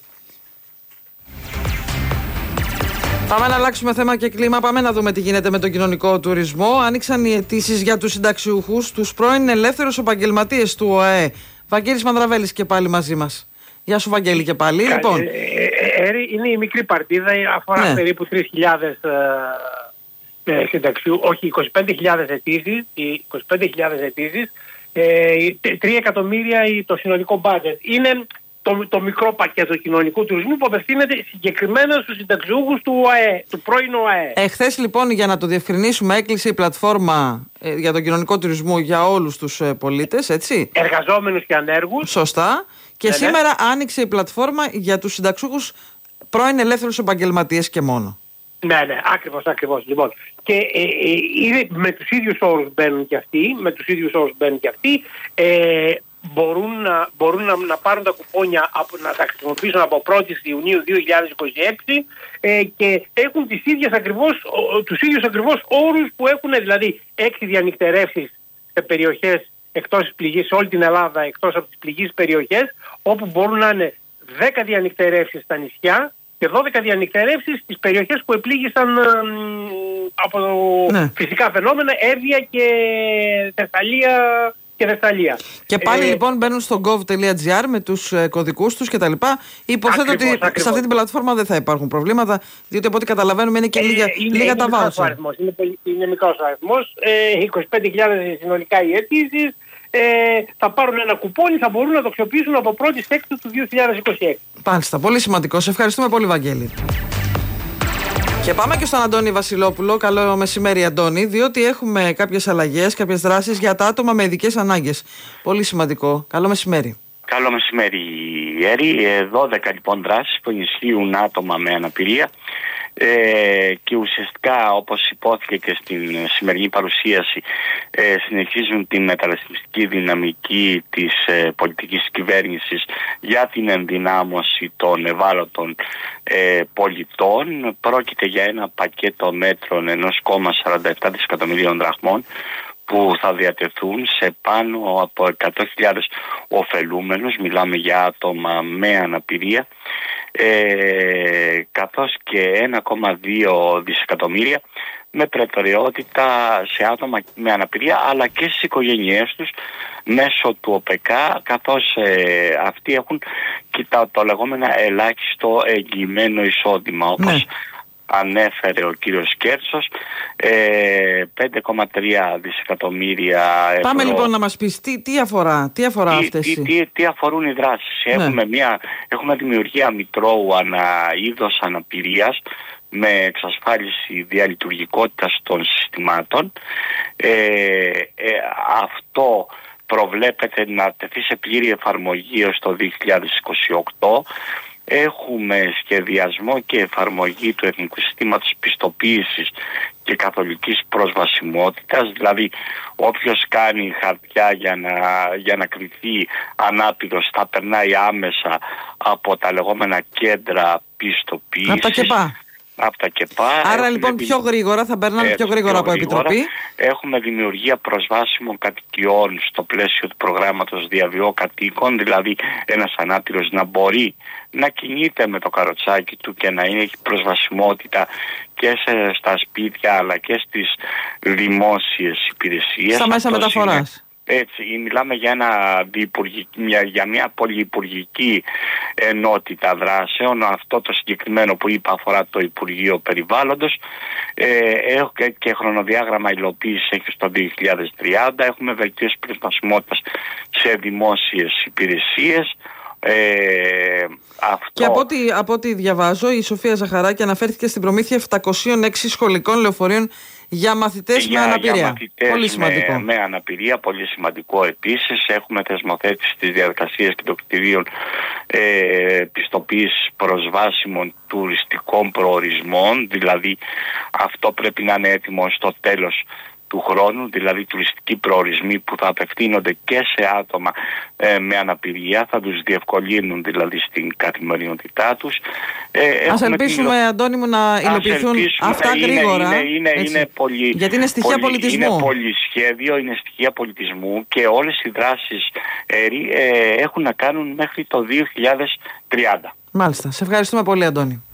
Πάμε να αλλάξουμε θέμα και κλίμα. Πάμε να δούμε τι γίνεται με τον κοινωνικό τουρισμό. Άνοιξαν οι αιτήσεις για τους συνταξιούχους, τους πρώην ελεύθερους επαγγελματίες του ΟΑΕ. Βαγγέλης Μανδραβέλης και πάλι μαζί μας. Γεια σου, Βαγγέλη, και πάλι. Λοιπόν. Είναι η μικρή παρτίδα, αφορά περίπου 3.000 συνταξιού, όχι 25.000 αιτήσεις, 3 εκατομμύρια το συνολικό budget. Είναι το μικρό πακέτο κοινωνικού τουρισμού που απευθύνεται συγκεκριμένα στους συνταξιούχους του ΟΑΕ, του πρώην ΟΑΕ. Εχθές λοιπόν, για να το διευκρινίσουμε, έκλεισε η πλατφόρμα για τον κοινωνικό τουρισμό για όλους τους πολίτες, έτσι. Εργαζόμενους και ανέργους. Σωστά. Και σήμερα άνοιξε η πλατφόρμα για τους συνταξιούχους πρώην ελεύθερους επαγγελματίες και μόνο. Ναι, ακριβώς. Λοιπόν, και με τους ίδιους όρους μπαίνουν και αυτοί, μπορούν να πάρουν τα κουπόνια, να τα χρησιμοποιήσουν από 1η Ιουνίου 2026 και έχουν τους ίδιους ακριβώς όρους που έχουν, δηλαδή 6 διανυκτερεύσεις σε περιοχές εκτός της πληγής, σε όλη την Ελλάδα, εκτός από τις πληγείς περιοχές, όπου μπορούν να είναι 10 διανυκτερεύσεις στα νησιά και 12 διανυκτερεύσεις στις περιοχές που επλήγησαν από φυσικά φαινόμενα, Εύβοια και Θεσσαλία. Και πάλι λοιπόν μπαίνουν στο gov.gr με τους κωδικούς τους κτλ. Υποθέτω ότι σε αυτή την πλατφόρμα δεν θα υπάρχουν προβλήματα, διότι από ό,τι καταλαβαίνουμε είναι και λίγα τα βάουτσερ. Είναι μικρός ο αριθμός, 25.000 συνολικά οι αιτήσεις. Θα πάρουν ένα κουπόνι, θα μπορούν να το αξιοποιήσουν από 1η Σεπτεμβρίου του 2026. Μάλιστα, πολύ σημαντικό. Σε ευχαριστούμε πολύ, Βαγγέλη. Και πάμε και στον Αντώνη Βασιλόπουλο. Καλό μεσημέρι, Αντώνη, διότι έχουμε κάποιες αλλαγές, κάποιες δράσεις για τα άτομα με ειδικές ανάγκες. Πολύ σημαντικό. Καλό μεσημέρι. Καλό μεσημέρι, Έρη. 12 λοιπόν δράσεις που ενισχύουν άτομα με αναπηρία και ουσιαστικά, όπως υπόθηκε και στην σημερινή παρουσίαση, συνεχίζουν την μεταρρυθμιστική δυναμική της πολιτικής κυβέρνησης για την ενδυνάμωση των ευάλωτων πολιτών. Πρόκειται για ένα πακέτο μέτρων 1,47 δισεκατομμυρίων δραχμών που θα διατεθούν σε πάνω από 100.000 ωφελούμενους, μιλάμε για άτομα με αναπηρία, καθώς και 1,2 δισεκατομμύρια με προτεραιότητα σε άτομα με αναπηρία αλλά και στις οικογένειές τους μέσω του ΟΠΕΚΑ, καθώς αυτοί έχουν και το λεγόμενο ελάχιστο εγγυημένο εισόδημα, όπως ανέφερε ο κύριος Κέρτσος, 5,3 δισεκατομμύρια ευρώ. Πάμε λοιπόν να μας πεις τι αφορά αυτές τι αφορούν οι δράσεις. Έχουμε δημιουργία μητρώου είδος αναπηρίας με εξασφάλιση διαλειτουργικότητας των συστημάτων. Αυτό προβλέπεται να τεθεί σε πλήρη εφαρμογή ως το 2028. Έχουμε σχεδιασμό και εφαρμογή του Εθνικού Συστήματος Πιστοποίησης και Καθολικής Προσβασιμότητας, δηλαδή όποιος κάνει χαρτιά για να κριθεί ανάπηρος θα περνάει άμεσα από τα λεγόμενα κέντρα πιστοποίησης. Από τα ΚΕΠΑ. από τα ΚΕΠΑ. Άρα λοιπόν πιο γρήγορα, θα περνάμε πιο γρήγορα από Επιτροπή. Έχουμε δημιουργία προσβάσιμων κατοικιών στο πλαίσιο του προγράμματος διαβιώ κατοίκων, δηλαδή ένας ανάπηρος να μπορεί να κινείται με το καροτσάκι του και να έχει προσβασιμότητα και στα σπίτια αλλά και στις δημόσιες υπηρεσίες. Στα μέσα μεταφοράς. Έτσι, μιλάμε για, για μια πολυυπουργική ενότητα δράσεων. Αυτό το συγκεκριμένο που είπα αφορά το Υπουργείο Περιβάλλοντος. Έχω και χρονοδιάγραμμα υλοποίησης έχει στο 2030. Έχουμε βελτίωση προσβασιμότητας σε δημόσιες υπηρεσίες. Αυτό... Και από ό,τι διαβάζω, η Σοφία Ζαχαράκη αναφέρθηκε στην προμήθεια 706 σχολικών λεωφορείων για μαθητές με αναπηρία. Για μαθητές πολύ σημαντικό. Με αναπηρία, πολύ σημαντικό επίσης. Έχουμε θεσμοθέτηση της διαδικασίας και των κτηρίων πιστοποίησης προσβάσιμων τουριστικών προορισμών. Δηλαδή αυτό πρέπει να είναι έτοιμο στο τέλος του χρόνου, δηλαδή τουριστικοί προορισμοί που θα απευθύνονται και σε άτομα με αναπηρία, θα τους διευκολύνουν δηλαδή στην καθημερινότητά τους. Ας ελπίσουμε, Αντώνη μου, να υλοποιηθούν αυτά γρήγορα. Είναι πολύ, γιατί είναι στοιχεία πολιτισμού. Είναι πολυσχέδιο, είναι στοιχεία πολιτισμού και όλες οι δράσεις έχουν να κάνουν μέχρι το 2030. Μάλιστα. Σε ευχαριστούμε πολύ, Αντώνη.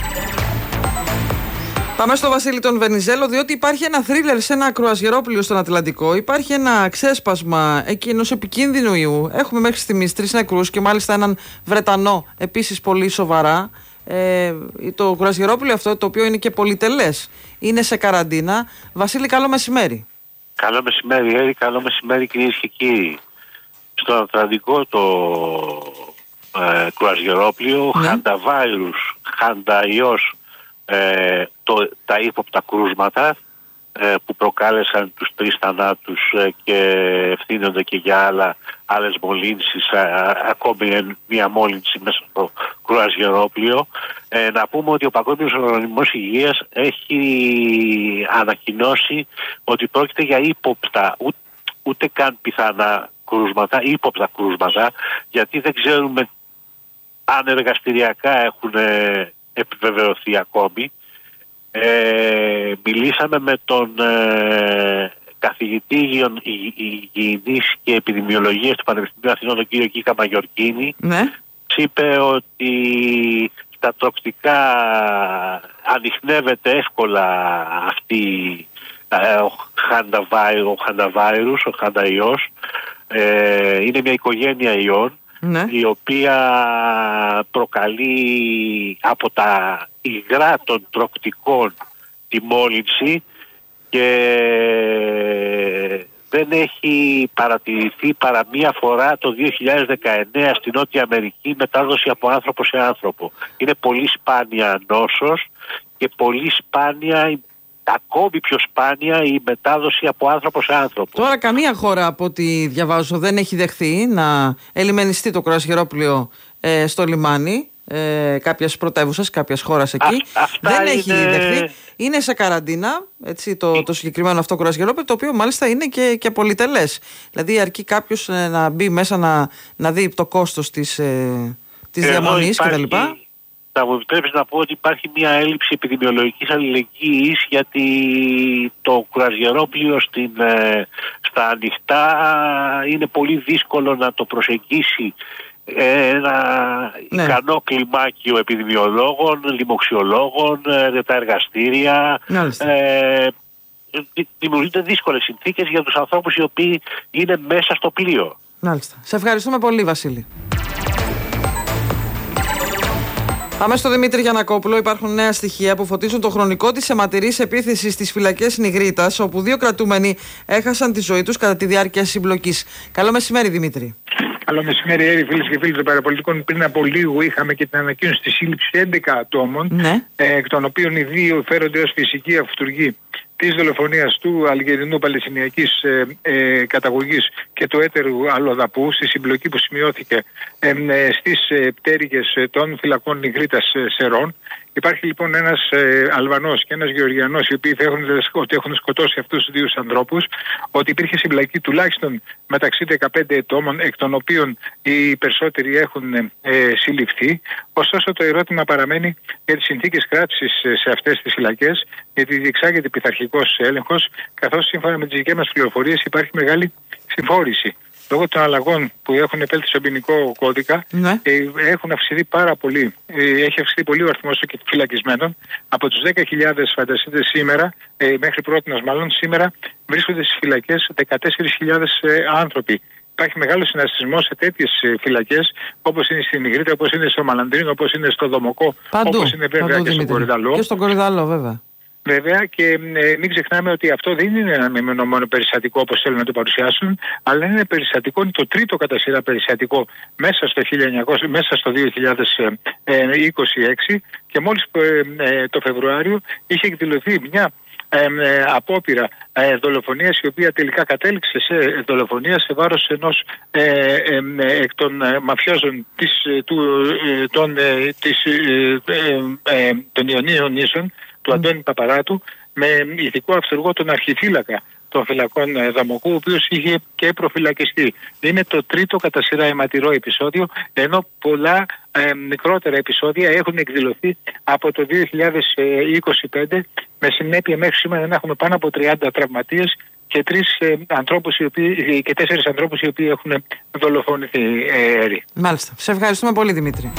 Πάμε στο Βασίλη τον Βενιζέλο, διότι υπάρχει ένα θρίλερ σε ένα κρουαζιερόπλοιο στον Ατλαντικό. Υπάρχει ένα ξέσπασμα εκεί ενός επικίνδυνου ιού. Έχουμε μέχρι στιγμής 3 νεκρούς και μάλιστα έναν Βρετανό επίσης πολύ σοβαρά. Το κρουαζιερόπλοιο αυτό, το οποίο είναι και πολυτελές, είναι σε καραντίνα. Βασίλη, καλό μεσημέρι. Καλό μεσημέρι, Έρη, καλό μεσημέρι, κυρίες και κύριοι. Στον Ατλαντικό το κρουαζιερόπλοιο, χανταβάιρους, χανταϊός, τα ύποπτα κρούσματα που προκάλεσαν τους 3 θανάτους και ευθύνονται και για άλλες μολύνσεις, ακόμη μία μόλυνση μέσα στο κρουαζιερόπλοιο. Να πούμε ότι ο Παγκόσμιος Οργανισμός Υγείας έχει ανακοινώσει ότι πρόκειται για ύποπτα, ούτε καν πιθανά κρούσματα, ύποπτα κρούσματα, γιατί δεν ξέρουμε αν εργαστηριακά έχουν επιβεβαιωθεί ακόμη. Μιλήσαμε με τον καθηγητή υγιεινής και επιδημιολογίας του Πανεπιστημίου Αθηνών, τον κύριο Κίκα Μαγιορκίνη. Είπε ότι στα τροκτικά ανιχνεύεται εύκολα αυτή ο χανταϊός. Είναι μια οικογένεια ιών, η οποία προκαλεί από τα υγρά των τροκτικών τη μόλυνση και δεν έχει παρατηρηθεί παρά μία φορά το 2019 στην Νότια Αμερική μετάδοση από άνθρωπο σε άνθρωπο. Είναι πολύ σπάνια νόσος και πολύ σπάνια, ακόμη πιο σπάνια, η μετάδοση από άνθρωπο σε άνθρωπο. Τώρα καμία χώρα, από ό,τι διαβάζω, δεν έχει δεχθεί να ελιμενιστεί το κρουαζιερόπλοιο στο λιμάνι κάποιας πρωτεύουσας, κάποιας χώρας εκεί. Δεν έχει δεχθεί. Είναι σε καραντίνα, έτσι, το συγκεκριμένο αυτό κρουαζιερόπλοιο, το οποίο μάλιστα είναι και πολυτελές. Δηλαδή αρκεί κάποιος να μπει μέσα να δει το κόστος της διαμονής κτλ. Θα μου επιτρέψει να πω ότι υπάρχει μια έλλειψη επιδημιολογικής αλληλεγγύης, γιατί το κρουαζιερόπλοιο στα ανοιχτά είναι πολύ δύσκολο να το προσεγγίσει ένα ικανό κλιμάκιο επιδημιολόγων, λοιμοξιολόγων, τα εργαστήρια. Δημιουργούνται δύσκολες συνθήκες για τους ανθρώπους οι οποίοι είναι μέσα στο πλοίο. Μάλιστα. Σε ευχαριστούμε πολύ, Βασίλη. Πάμε στο Δημήτρη Γιαννακόπουλο. Υπάρχουν νέα στοιχεία που φωτίζουν το χρονικό της αιματηρής επίθεσης στις φυλακές Νιγρίτας, όπου 2 κρατούμενοι έχασαν τη ζωή τους κατά τη διάρκεια συμπλοκής. Καλό μεσημέρι, Δημήτρη. Καλό μεσημέρι, φίλες και φίλοι των παραπολιτικών. Πριν από λίγο είχαμε και την ανακοίνωση της σύλληψης 11 ατόμων, εκ των οποίων οι 2 φέρονται ως φυσική αυτούργοι της δολοφονίας του Αλγερινού Παλαιστινιακής καταγωγής και του έτερου αλλοδαπού στη συμπλοκή που σημειώθηκε στις πτέρυγες των φυλακών Νιγρίτας Σερών. Υπάρχει λοιπόν ένας Αλβανός και ένας Γεωργιανός, οι οποίοι ότι έχουν σκοτώσει αυτούς τους δύο ανθρώπους, ότι υπήρχε συμπλοκή τουλάχιστον μεταξύ 15 ατόμων, εκ των οποίων οι περισσότεροι έχουν συλληφθεί. Ωστόσο, το ερώτημα παραμένει για τις συνθήκες κράτησης σε αυτές τις φυλακές, γιατί διεξάγεται πειθαρχικός έλεγχος, καθώς σύμφωνα με τις δικές μας πληροφορίες υπάρχει μεγάλη συμφόρηση. Λόγω των αλλαγών που έχουν επέλθει στον ποινικό κώδικα, έχουν αυξηθεί πάρα πολύ. Έχει αυξηθεί πολύ ο αριθμός των φυλακισμένων. Από τους 10.000 φανταστείτε σήμερα, μέχρι πρότινος μάλλον, σήμερα βρίσκονται στις φυλακές 14.000 άνθρωποι. Υπάρχει μεγάλο συναστισμό σε τέτοιες φυλακές, όπως είναι στην Ιγρήτα, όπως είναι στο Μαλαντρίνο, όπως είναι στο Δομοκό, όπως είναι βέβαια και στον Κορυδαλό. Και στον Κορυδαλό, βέβαια. Βέβαια, και μην ξεχνάμε ότι αυτό δεν είναι ένα μεμονωμένο περιστατικό όπως θέλουν να το παρουσιάσουν, αλλά είναι περιστατικό, είναι το τρίτο κατά σειρά περιστατικό μέσα στο 2026, και μόλις το Φεβρουάριο είχε εκδηλωθεί μια απόπειρα δολοφονίας, η οποία τελικά κατέληξε σε δολοφονία σε βάρος ενός εκ των μαφιόζων των Ιωνίων νήσων, του Αντώνη Παπαράτου, με ηθικό αυθουργό τον αρχιφύλακα των φυλακών Δαμοκού, ο οποίος είχε και προφυλακιστεί. Είναι το τρίτο κατά σειρά αιματηρό επεισόδιο, ενώ πολλά μικρότερα επεισόδια έχουν εκδηλωθεί από το 2025, με συνέπεια μέχρι σήμερα να έχουμε πάνω από 30 τραυματίες και 4 ανθρώπους οι οποίοι έχουν δολοφονηθεί. Μάλιστα. Σε ευχαριστούμε πολύ, Δημήτρη.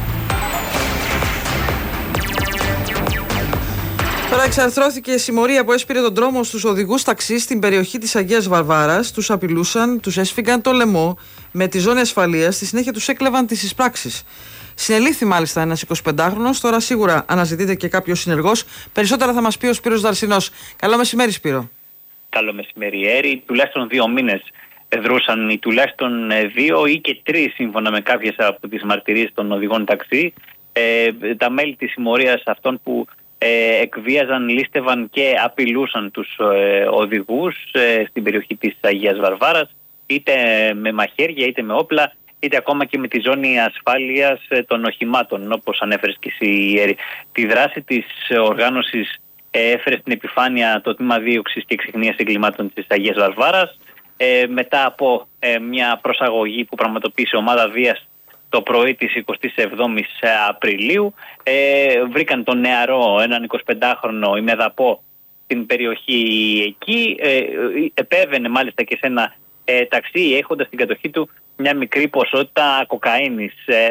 Τώρα εξαρθρώθηκε συμμορία που έσπηρε τον δρόμο στους οδηγούς ταξί στην περιοχή της Αγίας Βαρβάρας. Τους απειλούσαν, τους έσφυγαν το λαιμό με τη ζώνη ασφαλείας, στη συνέχεια τους έκλεβαν τις εισπράξεις. Συνελήφθη μάλιστα ένας 25χρονος, τώρα σίγουρα αναζητείται και κάποιος συνεργός. Περισσότερα θα μας πει ο Σπύρος Δαρσινός. Καλό μεσημέρι, Σπύρο. Καλό μεσημέρι. Τουλάχιστον 2 μήνες δρούσαν, ή τουλάχιστον 2 ή και 3 σύμφωνα με κάποιες από τις μαρτυρίες των οδηγών ταξί. Τα μέλη της συμμορίας αυτών που εκβίαζαν, λίστευαν και απειλούσαν τους οδηγούς στην περιοχή της Αγίας Βαρβάρας, είτε με μαχαίρια είτε με όπλα, είτε ακόμα και με τη ζώνη ασφάλειας των οχημάτων, όπως ανέφερες και εσύ, Έρη. Τη δράση της οργάνωσης έφερε στην επιφάνεια το τμήμα δίωξης και εξυχνίας εγκλημάτων της Αγίας Βαρβάρας, μετά από μια προσαγωγή που πραγματοποίησε ομάδα βίας το πρωί της 27ης Απριλίου. Βρήκαν τον νεαρό, έναν 25χρονο ημεδαπό, στην περιοχή εκεί. Επέβαινε μάλιστα και σε ένα ταξί, έχοντας στην κατοχή του μια μικρή ποσότητα κοκαίνης.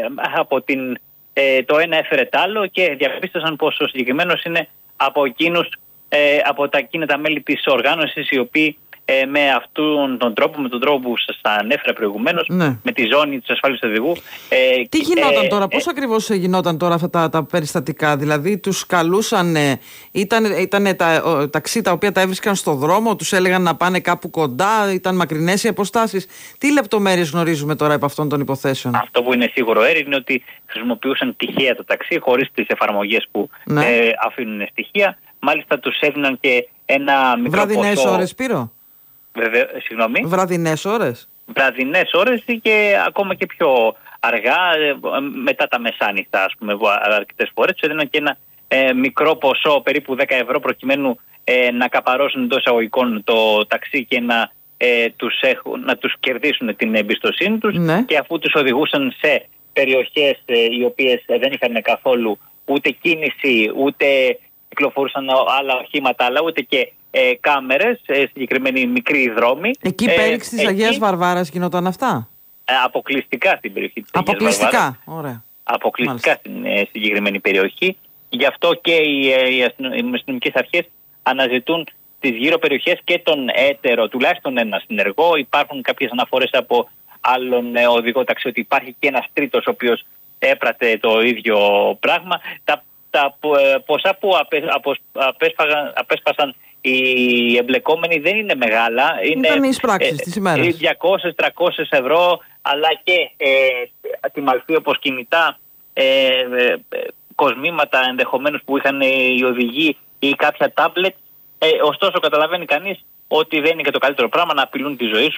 Το ένα έφερε τ' άλλο και διαπίστωσαν πως ο συγκεκριμένος είναι από εκείνα τα μέλη της οργάνωσης, οι οποίοι με αυτόν τον τρόπο, με τον τρόπο που σας ανέφερα προηγουμένως, με τη ζώνη της ασφάλειας του οδηγού. Τι γινόταν τώρα, πώς ακριβώς γινόταν τώρα αυτά τα περιστατικά? Δηλαδή τους καλούσαν, ήταν τα ταξί τα οποία τα έβρισκαν στο δρόμο, τους έλεγαν να πάνε κάπου κοντά, ήταν μακρινές οι αποστάσεις? Τι λεπτομέρειες γνωρίζουμε τώρα από αυτών των υποθέσεων? Αυτό που είναι σίγουρο, Έρη, είναι ότι χρησιμοποιούσαν τυχαία το ταξί, χωρίς τις εφαρμογές που αφήνουν στοιχεία. Μάλιστα τους έδιναν και ένα μικρό βραδινές ποσό. Ώρες, Σπύρο? Συγγνώμη. Βραδινές ώρες. Βραδινές ώρες και ακόμα και πιο αργά, μετά τα μεσάνυχτα, ας πούμε, αρκετές φορές. Τους έδιναν και ένα μικρό ποσό, περίπου 10 ευρώ, προκειμένου να καπαρώσουν εντός εισαγωγικών το ταξί και να τους κερδίσουν την εμπιστοσύνη τους. Και αφού τους οδηγούσαν σε περιοχές οι οποίες δεν είχαν καθόλου ούτε κίνηση, ούτε κυκλοφορούσαν άλλα οχήματα, αλλά ούτε και κάμερες, συγκεκριμένοι μικροί δρόμοι. Εκεί πέριξ της Αγίας Βαρβάρας γινόταν αυτά? Αποκλειστικά στην περιοχή της Αγίας Βαρβάρας. Ωραία. Αποκλειστικά στην συγκεκριμένη περιοχή. Γι' αυτό και οι αστυνομικές αρχές αναζητούν τις γύρω περιοχές και τον έτερο, τουλάχιστον ένα συνεργό. Υπάρχουν κάποιες αναφορές από άλλον οδηγό ταξί ότι υπάρχει και ένας τρίτος ο οποίος έπρατε το ίδιο πράγμα. Τα ποσά που απέσπασαν οι εμπλεκόμενοι δεν είναι μεγάλα. Ήταν οι εισπράξεις της ημέρας. 200-300 ευρώ, αλλά και ατιμαλθεί όπως κινητά, κοσμήματα ενδεχομένως που είχαν οι οδηγοί ή κάποια τάμπλετ. Ωστόσο καταλαβαίνει κανείς ότι δεν είναι και το καλύτερο πράγμα να απειλούν τη ζωή σου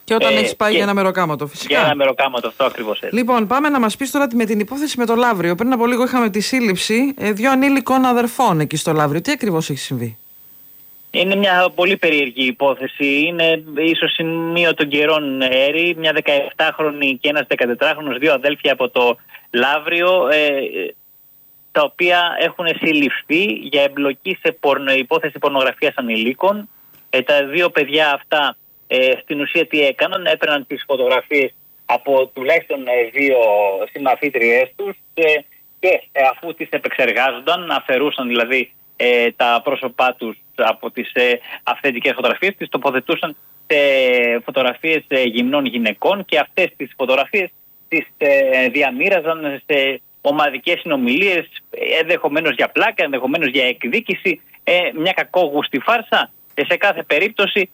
Και όταν έχει πάει για ένα μεροκάματο, φυσικά. Για ένα μεροκάματο, αυτό ακριβώς έτσι. Λοιπόν, πάμε να μας πεις τώρα με την υπόθεση με το Λαύριο. Πριν από λίγο είχαμε τη σύλληψη 2 ανήλικων αδερφών εκεί στο Λαύριο. Τι ακριβώς έχει συμβεί? Είναι μια πολύ περίεργη υπόθεση. Είναι ίσως σημείο των καιρών, Έρη. Μια 17χρονη και ένας 14χρονος, 2 αδέλφια από το Λαύριο, τα οποία έχουν συλληφθεί για εμπλοκή σε υπόθεση πορνογραφίας ανηλίκων. Τα 2 παιδιά αυτά στην ουσία τι έκαναν? Έπαιρναν τις φωτογραφίες από τουλάχιστον 2 συμμαθήτριές τους και αφού τις επεξεργάζονταν, αφαιρούσαν δηλαδή τα πρόσωπά τους από τις αυθεντικές φωτογραφίες, τις τοποθετούσαν σε φωτογραφίες γυμνών γυναικών και αυτές τις φωτογραφίες τις διαμοίραζαν σε ομαδικές συνομιλίες, ενδεχομένως για πλάκα, ενδεχομένως για εκδίκηση, μια κακόγουστη φάρσα. Σε κάθε περίπτωση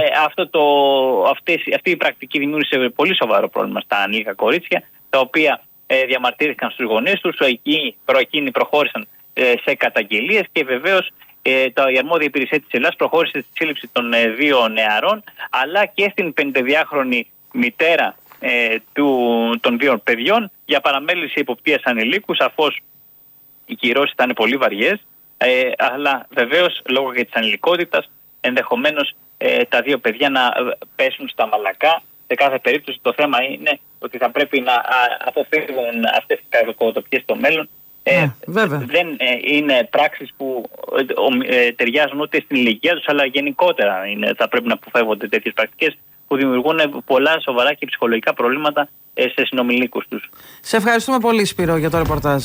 αυτή η πρακτική δημιούργησε πολύ σοβαρό πρόβλημα στα ανήλικα κορίτσια, τα οποία διαμαρτύρηκαν στους γονείς τους, εκείνοι προχώρησαν σε καταγγελίες και βεβαίως η αρμόδια υπηρεσία της Ελλάδας προχώρησε στη σύλληψη των 2 νεαρών, αλλά και στην 52χρονη μητέρα των 2 παιδιών για παραμέληση υποπτίας ανηλίκου. Σαφώς οι κυρώσεις ήταν πολύ βαριές, αλλά βεβαίως λόγω και της ανηλικότητας ενδεχομένως τα 2 παιδιά να πέσουν στα μαλακά. Σε κάθε περίπτωση το θέμα είναι ότι θα πρέπει να αποφύγουν αυτές τις κακοτοπιές στο μέλλον. Δεν είναι πράξεις που ταιριάζουν ούτε στην ηλικία τους, αλλά γενικότερα θα πρέπει να αποφεύγονται τέτοιες πρακτικές που δημιουργούν πολλά σοβαρά και ψυχολογικά προβλήματα σε συνομιλίκους τους. Σε ευχαριστούμε πολύ, Σπύρο, για το ρεπορτάζ.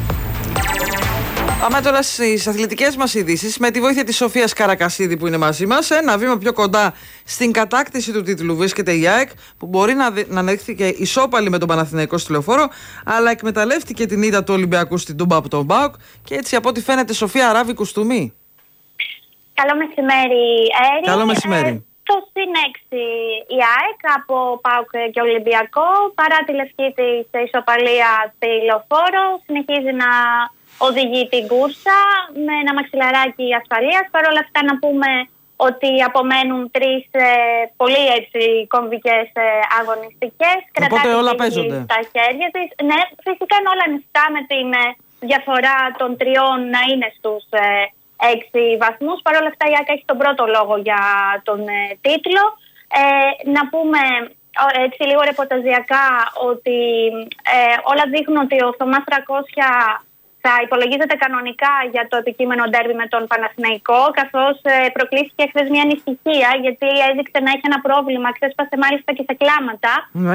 Πάμε τώρα στις αθλητικές μας ειδήσεις με τη βοήθεια της Σοφίας Καρακασίδη που είναι μαζί μας. Ένα βήμα πιο κοντά στην κατάκτηση του τίτλου βρίσκεται η ΑΕΚ, που μπορεί να αναδείχθηκε ισόπαλη με τον Παναθηναϊκό στη Λεωφόρο, αλλά εκμεταλλεύτηκε την ήττα του Ολυμπιακού στην Τούμπα από τον ΠΑΟΚ και έτσι από ό,τι φαίνεται, Σοφία, αράβει κουστούμι. Καλό μεσημέρι, Έρη. Καλό μεσημέρι. Το +6 η ΑΕΚ από ΠΑΟΚ και Ολυμπιακό, παρά τη λευκή της ισοπαλία στη Λεωφόρο, συνεχίζει να οδηγεί την κούρσα με ένα μαξιλαράκι ασφαλείας. Παρ' όλα αυτά να πούμε ότι απομένουν 3 πολύ έτσι κομβικές αγωνιστικές. Οπότε όλα παίζονται στα χέρια της. Ναι, φυσικά είναι όλα ανοιχτά, με την διαφορά των 3 να είναι στους 6 βαθμούς. Παρ' όλα αυτά η ΑΕΚ έχει τον πρώτο λόγο για τον τίτλο. Να πούμε έτσι λίγο ρεπορταζιακά ότι όλα δείχνουν ότι ο Θωμάς 300 θα υπολογίζεται κανονικά για το επικείμενο ντέρμπι με τον Παναθηναϊκό, καθώς προκλήθηκε χθες μια ανησυχία, γιατί έδειξε να έχει ένα πρόβλημα, ξέσπασε μάλιστα και σε κλάματα.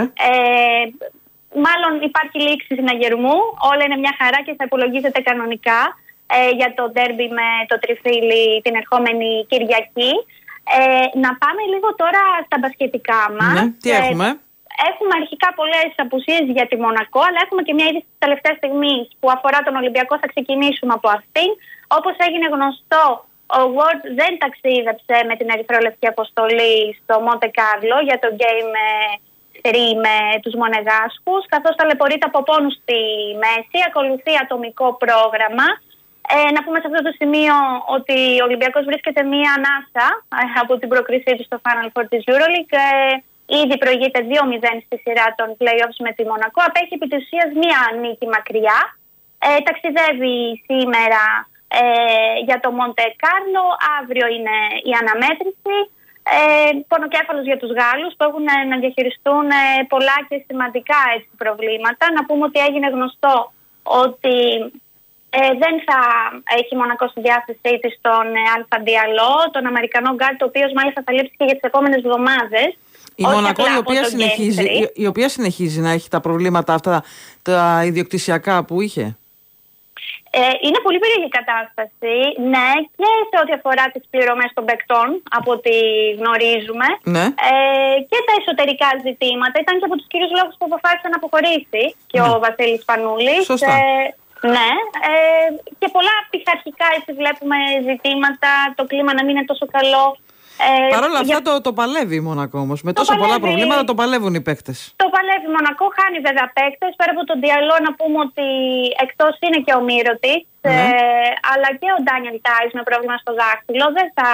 Μάλλον υπάρχει λήξη συναγερμού, όλα είναι μια χαρά και θα υπολογίζεται κανονικά για το ντέρμπι με το Τριφύλι την ερχόμενη Κυριακή. Να πάμε λίγο τώρα στα μπασκετικά μας. Τι έχουμε? Έχουμε αρχικά πολλές απουσίες για τη Μονακό, αλλά έχουμε και μια είδηση της τελευταίας στιγμής που αφορά τον Ολυμπιακό. Θα ξεκινήσουμε από αυτήν. Όπως έγινε γνωστό, ο Ward δεν ταξίδεψε με την ερυθρόλευκη αποστολή στο Μοντε Κάρλο για το Game 3 με τους Μονεγάσκους, καθώς ταλαιπωρείται από πόνους στη μέση. Ακολουθεί ατομικό πρόγραμμα. Να πούμε σε αυτό το σημείο ότι ο Ολυμπιακός βρίσκεται μία ανάσα από την πρόκρισή του στο Final Four της EuroLeague. Ήδη προηγείται 2-0 στη σειρά των play-offs με τη Μονακό. Απέχει επί της ουσίας μία νίκη μακριά. Ταξιδεύει σήμερα για το Μοντε Κάρλο. Αύριο είναι η αναμέτρηση. Πονοκέφαλος για τους Γάλλους που έχουν να διαχειριστούν πολλά και σημαντικά προβλήματα. Να πούμε ότι έγινε γνωστό ότι δεν θα έχει Μονακό στη διάθεσή της τον Αλφα Διαλό, τον Αμερικανό γκάρτ, ο οποίος μάλιστα θα λείψει και για τις επόμενες εβδομάδες. Η Μονακό η οποία συνεχίζει να έχει τα προβλήματα αυτά τα ιδιοκτησιακά που είχε. Είναι πολύ περίεργη κατάσταση, ναι, και σε ό,τι αφορά τις πληρωμές των παικτών, από ό,τι γνωρίζουμε, ναι. Και τα εσωτερικά ζητήματα. Ήταν και από τους κύριους λόγους που αποφάσισε να αποχωρήσει και ο Βασίλης Πανούλης. Σωστά. Ναι, και πολλά πειθαρχικά έτσι βλέπουμε ζητήματα, το κλίμα να μην είναι τόσο καλό. Παρ' όλα αυτά το παλεύει η Μονακό όμως. Με τόσο πολλά προβλήματα το παλεύουν οι παίκτες. Το παλεύει η Μονακό, χάνει βέβαια παίκτες. Πέρα από τον Διαλό να πούμε ότι εκτός είναι και ο Μύρωτης, αλλά και ο Ντάνιελ Τάις με πρόβλημα στο δάχτυλο. Δεν θα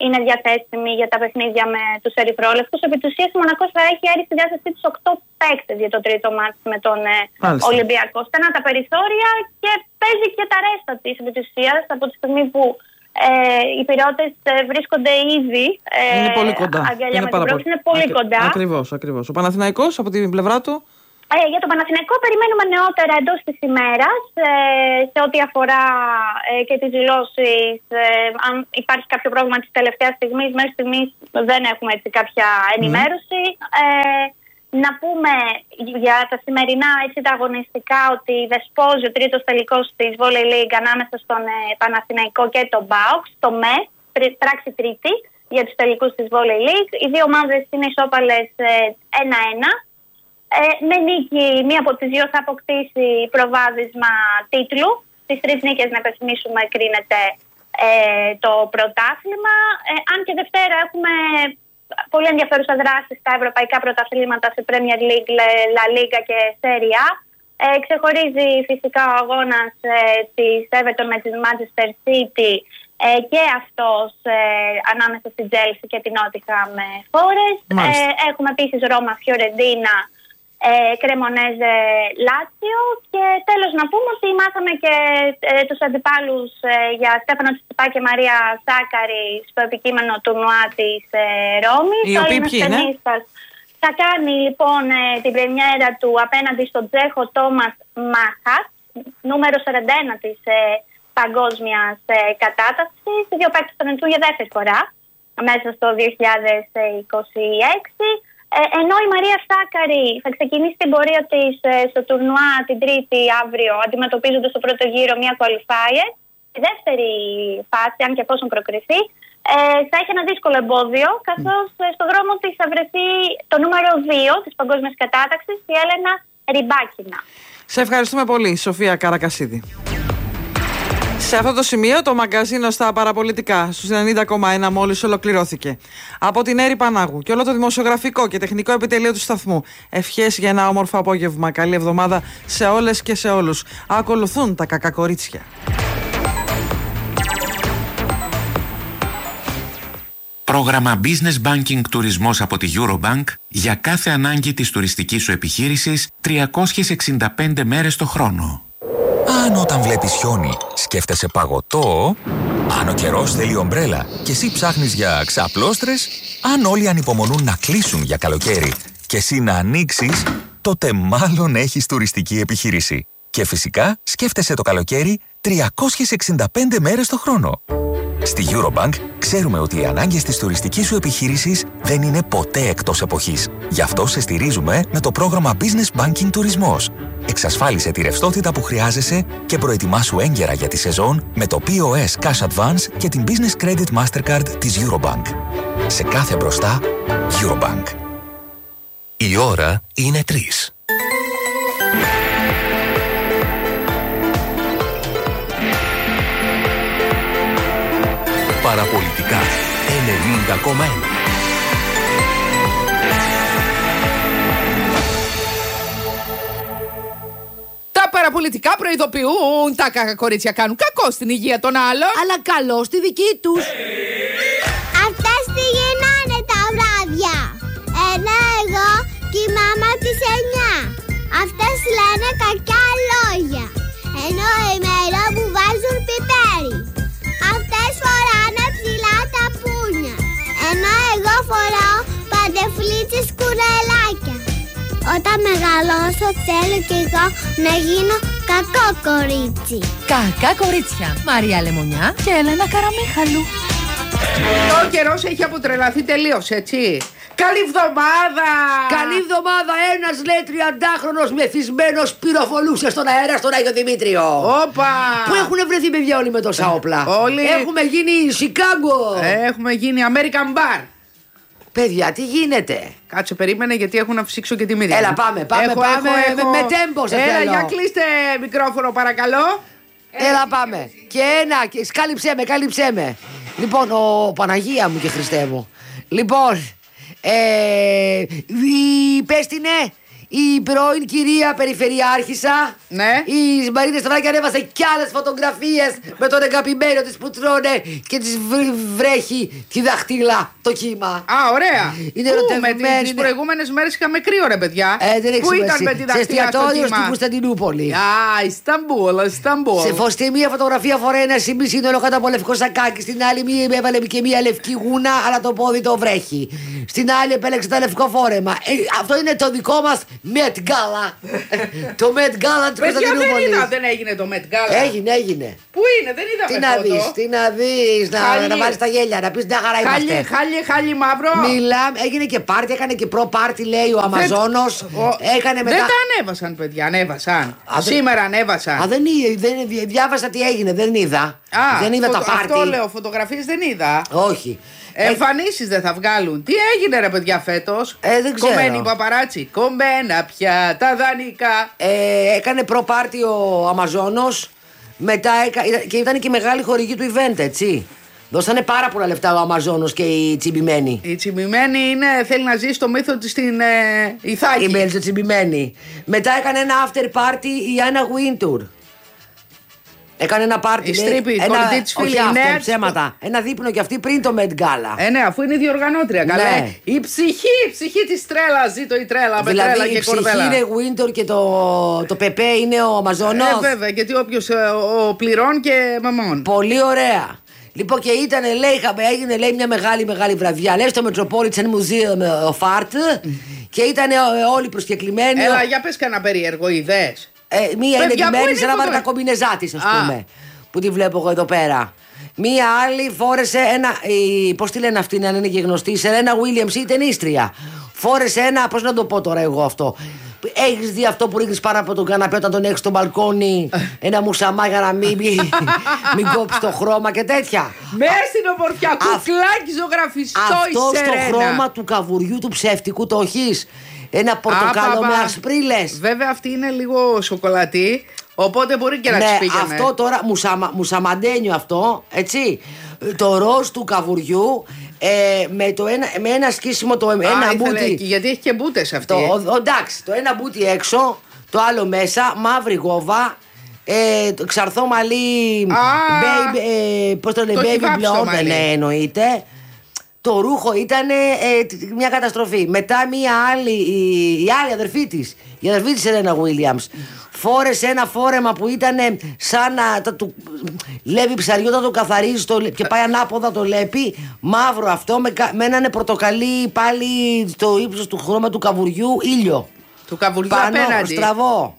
είναι διαθέσιμη για τα παιχνίδια με τους ερυθρόλευκους. Επί της ουσίας η Μονακό θα έχει έρθει στη διάθεσή της 8 παίκτες για το τρίτο μάτς με τον Ολυμπιακό. Στενά τα περιθώρια και παίζει και τα ρέστα της επί της ουσίας από τη στιγμή που οι πυραιώτες βρίσκονται ήδη αγκαλιά με την πρόκληση. Είναι πολύ κοντά. Ακριβώς. Ο Παναθηναϊκός από την πλευρά του. Για τον Παναθηναϊκό περιμένουμε νεότερα εντός της ημέρας σε ό,τι αφορά και τις δηλώσεις. Αν υπάρχει κάποιο πρόβλημα της τελευταίας στιγμής, μέχρι στιγμής δεν έχουμε έτσι κάποια ενημέρωση. Να πούμε για τα σημερινά τα αγωνιστικά ότι δεσπόζει ο τρίτος τελικός της Volley League ανάμεσα στον Παναθηναϊκό και τον ΠΑΟΚ, στο ΜΕ, πράξη τρίτη για τους τελικούς της Volley League. Οι δύο ομάδες είναι ισόπαλες 1-1. Με νίκη μία από τις δύο θα αποκτήσει προβάδισμα τίτλου. Στις 3 νίκες, να υπενθυμίσουμε, κρίνεται το πρωτάθλημα. Αν και Δευτέρα έχουμε πολύ ενδιαφέρουσα δράση στα ευρωπαϊκά πρωταθλήματα σε Premier League, La Liga και Serie A. Ξεχωρίζει φυσικά ο αγώνας της Everton με της Manchester City και αυτός ανάμεσα στην Chelsea και την Nottingham Forest. Έχουμε επίσης Ρώμα Φιωρεντίνα, Κρεμονέζε Λάτσιο. Και τέλος να πούμε ότι μάθαμε και τους αντιπάλους για Στέφανο Τσιτσιπά και Μαρία Σάκαρη στο επικείμενο τουρνουά της Ρώμης. Οι οποίοι ποιοι είναι? Θα κάνει λοιπόν την πρεμιέρα του απέναντι στον Τσέχο Τόμας Μάχας, νούμερο 41 της παγκόσμιας κατάταξης. Οι δύο παίκτες θα νικούν για δεύτερη φορά μέσα στο 2026. Ενώ η Μαρία Σάκαρη θα ξεκινήσει την πορεία της στο τουρνουά την Τρίτη αύριο, αντιμετωπίζοντας στο πρώτο γύρο μια qualifier. Η δεύτερη φάση, αν και εφόσον προκριθεί, θα έχει ένα δύσκολο εμπόδιο, καθώς στο δρόμο της θα βρεθεί το νούμερο 2 της παγκόσμιας κατάταξης, η Έλενα Ριμπάκινα. Σε ευχαριστούμε πολύ, Σοφία Καρακασίδη. Σε αυτό το σημείο το μαγκαζίνο στα παραπολιτικά στους 90,1 μόλις ολοκληρώθηκε. Από την Έρη Πανάγου και όλο το δημοσιογραφικό και τεχνικό επιτελείο του σταθμού, ευχές για ένα όμορφο απόγευμα. Καλή εβδομάδα σε όλες και σε όλους. Ακολουθούν τα κακακορίτσια. Πρόγραμμα Business Banking Τουρισμός από τη Eurobank για κάθε ανάγκη της τουριστικής σου επιχείρησης 365 μέρες το χρόνο. Αν όταν βλέπεις χιόνι σκέφτεσαι παγωτό, αν ο καιρός θέλει ομπρέλα και εσύ ψάχνεις για ξαπλώστρες, αν όλοι ανυπομονούν να κλείσουν για καλοκαίρι και εσύ να ανοίξεις, τότε μάλλον έχεις τουριστική επιχείρηση. Και φυσικά σκέφτεσαι το καλοκαίρι 365 μέρες το χρόνο. Στη Eurobank ξέρουμε ότι οι ανάγκες της τουριστικής σου επιχείρησης δεν είναι ποτέ εκτός εποχής. Γι' αυτό σε στηρίζουμε με το πρόγραμμα Business Banking Τουρισμός. Εξασφάλισε τη ρευστότητα που χρειάζεσαι και προετοιμάσου έγκαιρα για τη σεζόν με το POS Cash Advance και την Business Credit Mastercard της Eurobank. Σε κάθε μπροστά, Eurobank. Η ώρα είναι 3. Παραπολιτικά 90,1. Τα παραπολιτικά προειδοποιούν, τα κακακορίτσια κάνουν κακό στην υγεία των άλλων, αλλά καλό στη δική τους. Αυτές τι γίνανε τα βράδια. Ενώ εγώ και η μάμα της 9. Αυτές λένε κακιά λόγια. Ενώ ημέρα μου βάζουν πιπέρι. Αυτές φοράνε ψηλά τα πούνια. Ενώ εγώ φοράω παντεφλίτσες κουρελάκια. Όταν μεγαλώσω θέλω κι εγώ να γίνω κακό κορίτσι. Κακά κορίτσια. Μαρία Λεμονιά και Έλενα Καραμίχαλου. Ο καιρός έχει αποτρελαθεί τελείως, έτσι. Καλή εβδομάδα! Καλή εβδομάδα! Ένας λέει 30χρονος μεθυσμένος πυροβολούσε στον αέρα στον Άγιο Δημήτριο. Όπα! Πού έχουν βρεθεί παιδιά όλοι με τόσα όπλα? Όλοι. Έχουμε γίνει Σικάγκο. Έχουμε γίνει American Bar. Παιδιά, τι γίνεται? Κάτσε, περίμενε γιατί έχω να φυσήξω και τη μύδια. Έλα, πάμε. Με τέμπο σε θέλω. Για κλείστε μικρόφωνο, παρακαλώ. Έλα, πάμε. Και ένα, κάλυψέ με. Λοιπόν, Παναγία μου και Χριστέ μου. Λοιπόν, πες τι είναι, η πρώην κυρία Περιφερειάρχησα. Ναι. Η Μαρίνα Σταυράκη ανέβασε κι άλλες φωτογραφίες με τον εγκαπημένο της που τρώνε και της βρέχει τη δαχτυλά το κύμα. Α, ωραία. Είναι με τις προηγούμενες μέρες είχαμε κρύο, ρε παιδιά. Πού ήταν με τη δαχτυλά στο κύμα? Στην Κωνσταντινούπολη. Α, Ισταμπούλ. Στη μία φωτογραφία φοράει ένα σύνολο κάτω από λευκό σακάκι. Στην άλλη έβαλε και μία λευκή γούνα, αλλά το πόδι το βρέχει. Στην άλλη επέλεξε το λευκό φόρεμα. Αυτό είναι το δικό μας Met Gala. Το Met Gala της Κωνσταντινούπολης. Δεν έγινε το Met Gala. Έγινε. Πού είναι, δεν είδαμε φωτό. Τι να δεις, να βάλεις τα γέλια, να πεις μια χαρά είμαστε. Χάλι μαύρο. Μιλάμε, έγινε και πάρτι, έκανε και προ-πάρτι, λέει ο Αμαζόνος. Δεν τα ανέβασαν, παιδιά, ανέβασαν. Σήμερα ανέβασαν. Δεν διάβασα τι έγινε, δεν είδα. Δεν είδα τα πάρτι. Αυτό λέω, φωτογραφίες δεν είδα. Όχι. Εμφανίσεις δεν θα βγάλουν. Τι έγινε, ρε παιδιά, φέτος? Δεν ξέρω. Κομμένη παπαράτσι. Κομμένα πια τα δανεικά. Έκανε προ-πάρτι ο Αμαζόνος. Μετά και ήταν και η μεγάλη χορηγή του event, έτσι. Δώσανε πάρα πολλά λεφτά ο Αμαζόνος και η Τσιμπημένη. Η Τσιμπημένη θέλει να ζήσει το μύθο της στην Ιθάκη. Η Μέλισσα Τσιμπημένη. Μετά έκανε ένα after party η Άννα Wintour. Έκανε ένα πάρτι. Η στρίπη, κορδί της φίλη. Ναι, ψέματα. Ένα δείπνο κι αυτή πριν το Met Gala. Ναι, αφού είναι διοργανώτρια. Καλά. Ναι. Η ψυχή της τρέλας, ζήτω η τρέλα. Με δηλαδή, τρέλα και κορδέλα. Η ψυχή είναι Wintour και το Πεπέ είναι ο Αμαζόνος. Βέβαια, γιατί όποιος πληρών και μαμών. Πολύ ωραία. Λοιπόν, και έγινε λέει μια μεγάλη βραδιά. Λέει στο Metropolitan Museum of Art και ήταν όλοι προσκεκλημένοι. Έλα, για πες κανένα περίεργο, είδες? Μία είναι ντυμένη σε ένα βαρτακομπινεζά της, ας πούμε, που τη βλέπω εγώ εδώ πέρα. Μία άλλη φόρεσε ένα. Πώς τη λένε αυτή, να είναι και γνωστή, Σερένα Williams, η ταινίστρια. Φόρεσε ένα. Πώς να το πω τώρα εγώ αυτό? Έχεις δει αυτό που ρίχνεις πάνω από τον καναπέ όταν τον έχεις στο μπαλκόνι? Ένα μουσαμά για να μην κόψει το χρώμα και τέτοια. Μέσα στην ομορφιά, κουκλάκι ζωγραφιστό η Σερένα. Αυτό στο χρώμα του καβουριού του ψεύτικου το έχεις? Ένα πορτοκάλο με ασπρίλες. Βέβαια αυτή είναι λίγο σοκολατή, οπότε μπορεί και να της πήγαινε. Αυτό τώρα μουσαμαντένιο αυτό, έτσι. Το ροζ του καβουριού με ένα σκίσιμο ένα μπούτι. Γιατί έχει και μπούτες αυτή. Εντάξει, το ένα μπούτι έξω, το άλλο μέσα, μαύρη γόβα. Ξαρθό μαλλί. Πώς το λέει, baby blonde, ναι, εννοείται. Το ρούχο ήταν μια καταστροφή. Μετά η άλλη αδερφή της, η αδερφή της Σερένα Williams, φόρεσε ένα φόρεμα που ήταν σαν να λέβει ψαριό, όταν το καθαρίζει και πάει ανάποδα το λέπει, μαύρο αυτό, με έναν πορτοκαλί πάλι στο ύψος του χρώμα του καβουριού, ήλιο. Του καβουριού πάνω, απέναντι. στραβό.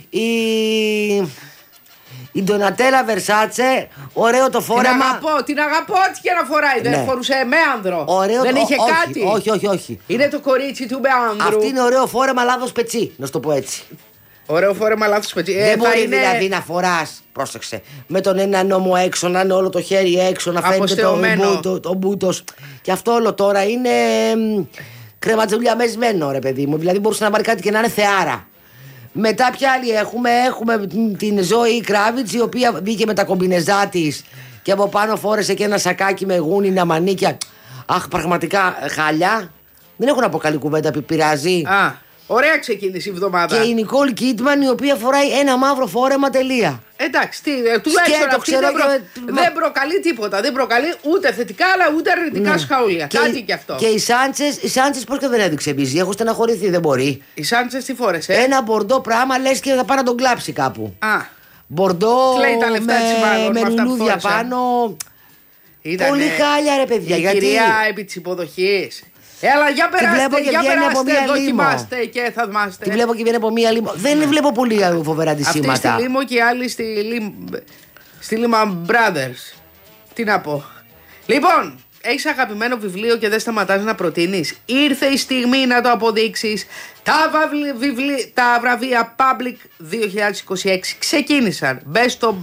Η Ντονατέλα Βερσάτσε, ωραίο το φόρεμα. Την αγαπώ, ό,τι και να φοράει. Δεν φορούσε μέανδρο. Δεν είχε κάτι. Όχι. Είναι το κορίτσι του μέανδρου. Αυτή είναι ωραίο φόρεμα, λάθος πετσί, να σου το πω έτσι. Ωραίο φόρεμα, λάθος πετσί. Δεν μπορεί δηλαδή να φοράς, πρόσεξε, με τον ένα νόμο έξω, να είναι όλο το χέρι έξω, να φαίνεται το μπούτος. Και αυτό όλο τώρα είναι κρεματζουλιαμεσμένο, ρε παιδί μου. Δηλαδή μπορούσε να πάρει κάτι και να είναι θεάρα. Μετά ποια άλλη έχουμε την Ζωή Κράβιτς, η οποία βγήκε με τα κομπινεζά της και από πάνω φόρεσε και ένα σακάκι με γούνινα μανίκια. Αχ, πραγματικά χάλια. Δεν έχω να πω καλή κουβέντα, πειράζει. Ωραία ξεκίνησε η εβδομάδα. Και η Νικόλ Κίτμαν, η οποία φοράει ένα μαύρο φόρεμα, τελεία. Εντάξει, τουλάχιστον αυτή δεν προκαλεί τίποτα. Δεν προκαλεί ούτε θετικά αλλά ούτε αρνητικά σχόλια. Κάτι κι αυτό. Και οι Σάντσες πώς και δεν έδειξε μπιζί? Έχω στεναχωρηθεί, δεν μπορεί. Οι Σάντσες τι φόρεσε? Ένα μπορντό πράγμα, λες και θα πάει να τον κλάψει κάπου. Μπορντό με λουλούδια πάνω. Πολύ χάλια, ρε παιδιά. Η κυρία επί της υποδοχής. Έλα, για περάστε, δοκιμάστε και θαυμάστε. Τη βλέπω και βγαίνει από μία Λίμο. Δεν βλέπω πολύ φοβερά αντισήματα. Αυτή στη Λίμο και η άλλη στη Lehman Brothers. Τι να πω. Λοιπόν, έχεις αγαπημένο βιβλίο και δεν σταματάς να προτείνεις? Ήρθε η στιγμή να το αποδείξεις. Τα βραβεία Public 2026 ξεκίνησαν. Μπες στο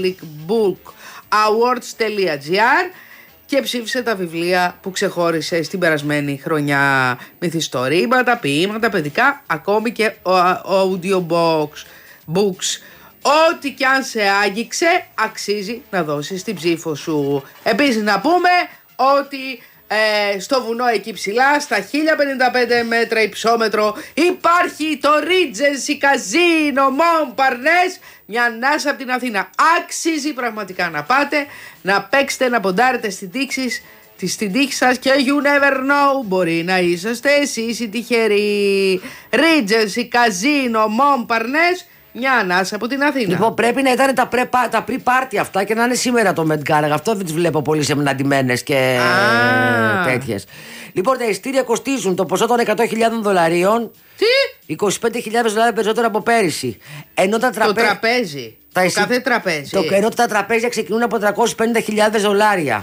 publicbookawards.gr και ψήφισε τα βιβλία που ξεχώρισε στην περασμένη χρονιά. Μυθιστορήματα, ποίηματα, παιδικά, ακόμη και audiobooks. Ό,τι κι αν σε άγγιξε, αξίζει να δώσεις την ψήφο σου. Επίσης να πούμε ότι στο βουνό εκεί ψηλά, στα 1055 μέτρα υψόμετρο, υπάρχει το Regency Casino Montparnasse, μια ανάσα από την Αθήνα. Άξιζει πραγματικά να πάτε, να παίξετε, να ποντάρετε στην τύχη σας και you never know, μπορεί να είσαστε εσείς οι τυχεροί. Regency Casino Montparnasse, μια ανάσα από την Αθήνα. Λοιπόν, πρέπει να ήταν τα pre-party αυτά και να είναι σήμερα το Met Gala. Αυτό δεν τις βλέπω πολύ σεμναντημένες και τέτοιες. Λοιπόν, τα ειστήρια κοστίζουν το ποσό των $100,000. Τι? $25,000 περισσότερο από πέρυσι. Ενώ τα το τραπέζι. Κάθε τραπέζι. Ενώ τα τραπέζια ξεκινούν από $350,000.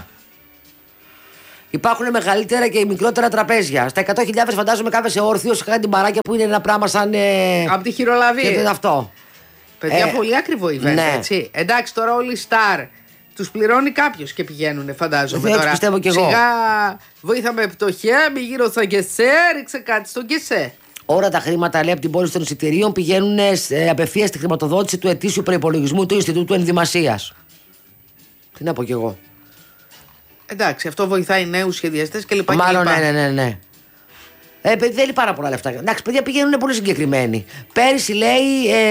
Υπάρχουν μεγαλύτερα και μικρότερα τραπέζια. Στα 100,000 φαντάζομαι κάθεσαι όρθιος, κάνει την παράκια που είναι ένα πράγμα σαν. Από τη χειρολαβή. Αυτό. Παιδιά, πολύ ακριβό event, ναι. Έτσι. Εντάξει, τώρα όλοι star τους πληρώνει κάποιος και πηγαίνουν, φαντάζομαι. Δεν πιστεύω κι εγώ. Σιγά βοήθαμε πτωχιά, μη γύρω στα γκεσέ, ρίξε κάτι στο γκεσέ. Όλα τα χρήματα, λέει, από την πώληση των εισιτηρίων πηγαίνουν απευθείας στη χρηματοδότηση του ετήσιου προϋπολογισμού του Ινστιτούτου Ενδυμασίας. Τι να πω κι εγώ. Εντάξει, αυτό βοηθάει νέους σχεδιαστές και λοιπά. Μάλλον ναι. Θέλει πάρα πολλά λεφτά. Εντάξει, παιδιά πηγαίνουν πολύ συγκεκριμένοι. Πέρυσι, λέει,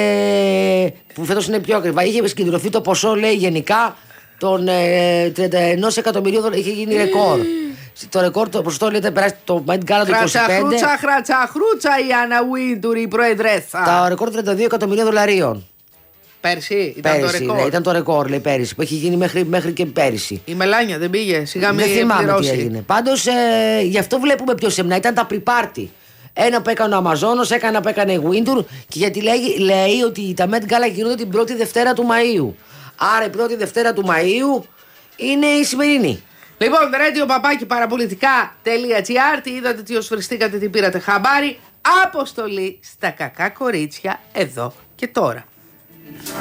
που φέτος είναι πιο ακριβά, είχε συγκεντρωθεί το ποσό, λέει, γενικά των 31 εκατομμυρίων. Είχε γίνει ρεκόρ. Το ρεκόρ, το ποσοστό, λέει, ήταν περάσει το Met Gala του 25. Χρατσαχρούτσα η Άννα Wintour, η προεδρέσα. Το ρεκόρ $32 εκατομμυρίων. Πέρσι ήταν το ρεκόρ. Ναι, ήταν το ρεκόρ, λέει, πέρυσι, που έχει γίνει μέχρι και πέρυσι. Η Μελάνια δεν πήγε, σιγά μην πληρώσει. Δεν θυμάμαι τι έγινε. Πάντως, γι' αυτό βλέπουμε πιο σεμνά. Ήταν τα pre-party. Ένα που έκανε ο Αμαζόνος, ένα που έκανε η Wintour. Και γιατί λέει ότι τα Met Gala γίνονται την πρώτη Δευτέρα του Μαΐου. Άρα η πρώτη Δευτέρα του Μαΐου είναι η σημερινή. Λοιπόν, radio-παραπολιτικά.gr. Τι είδατε, τι οσφαιριστήκατε, τι πήρατε χαμπάρι. Αποστολή στα κακά κορίτσια εδώ και τώρα.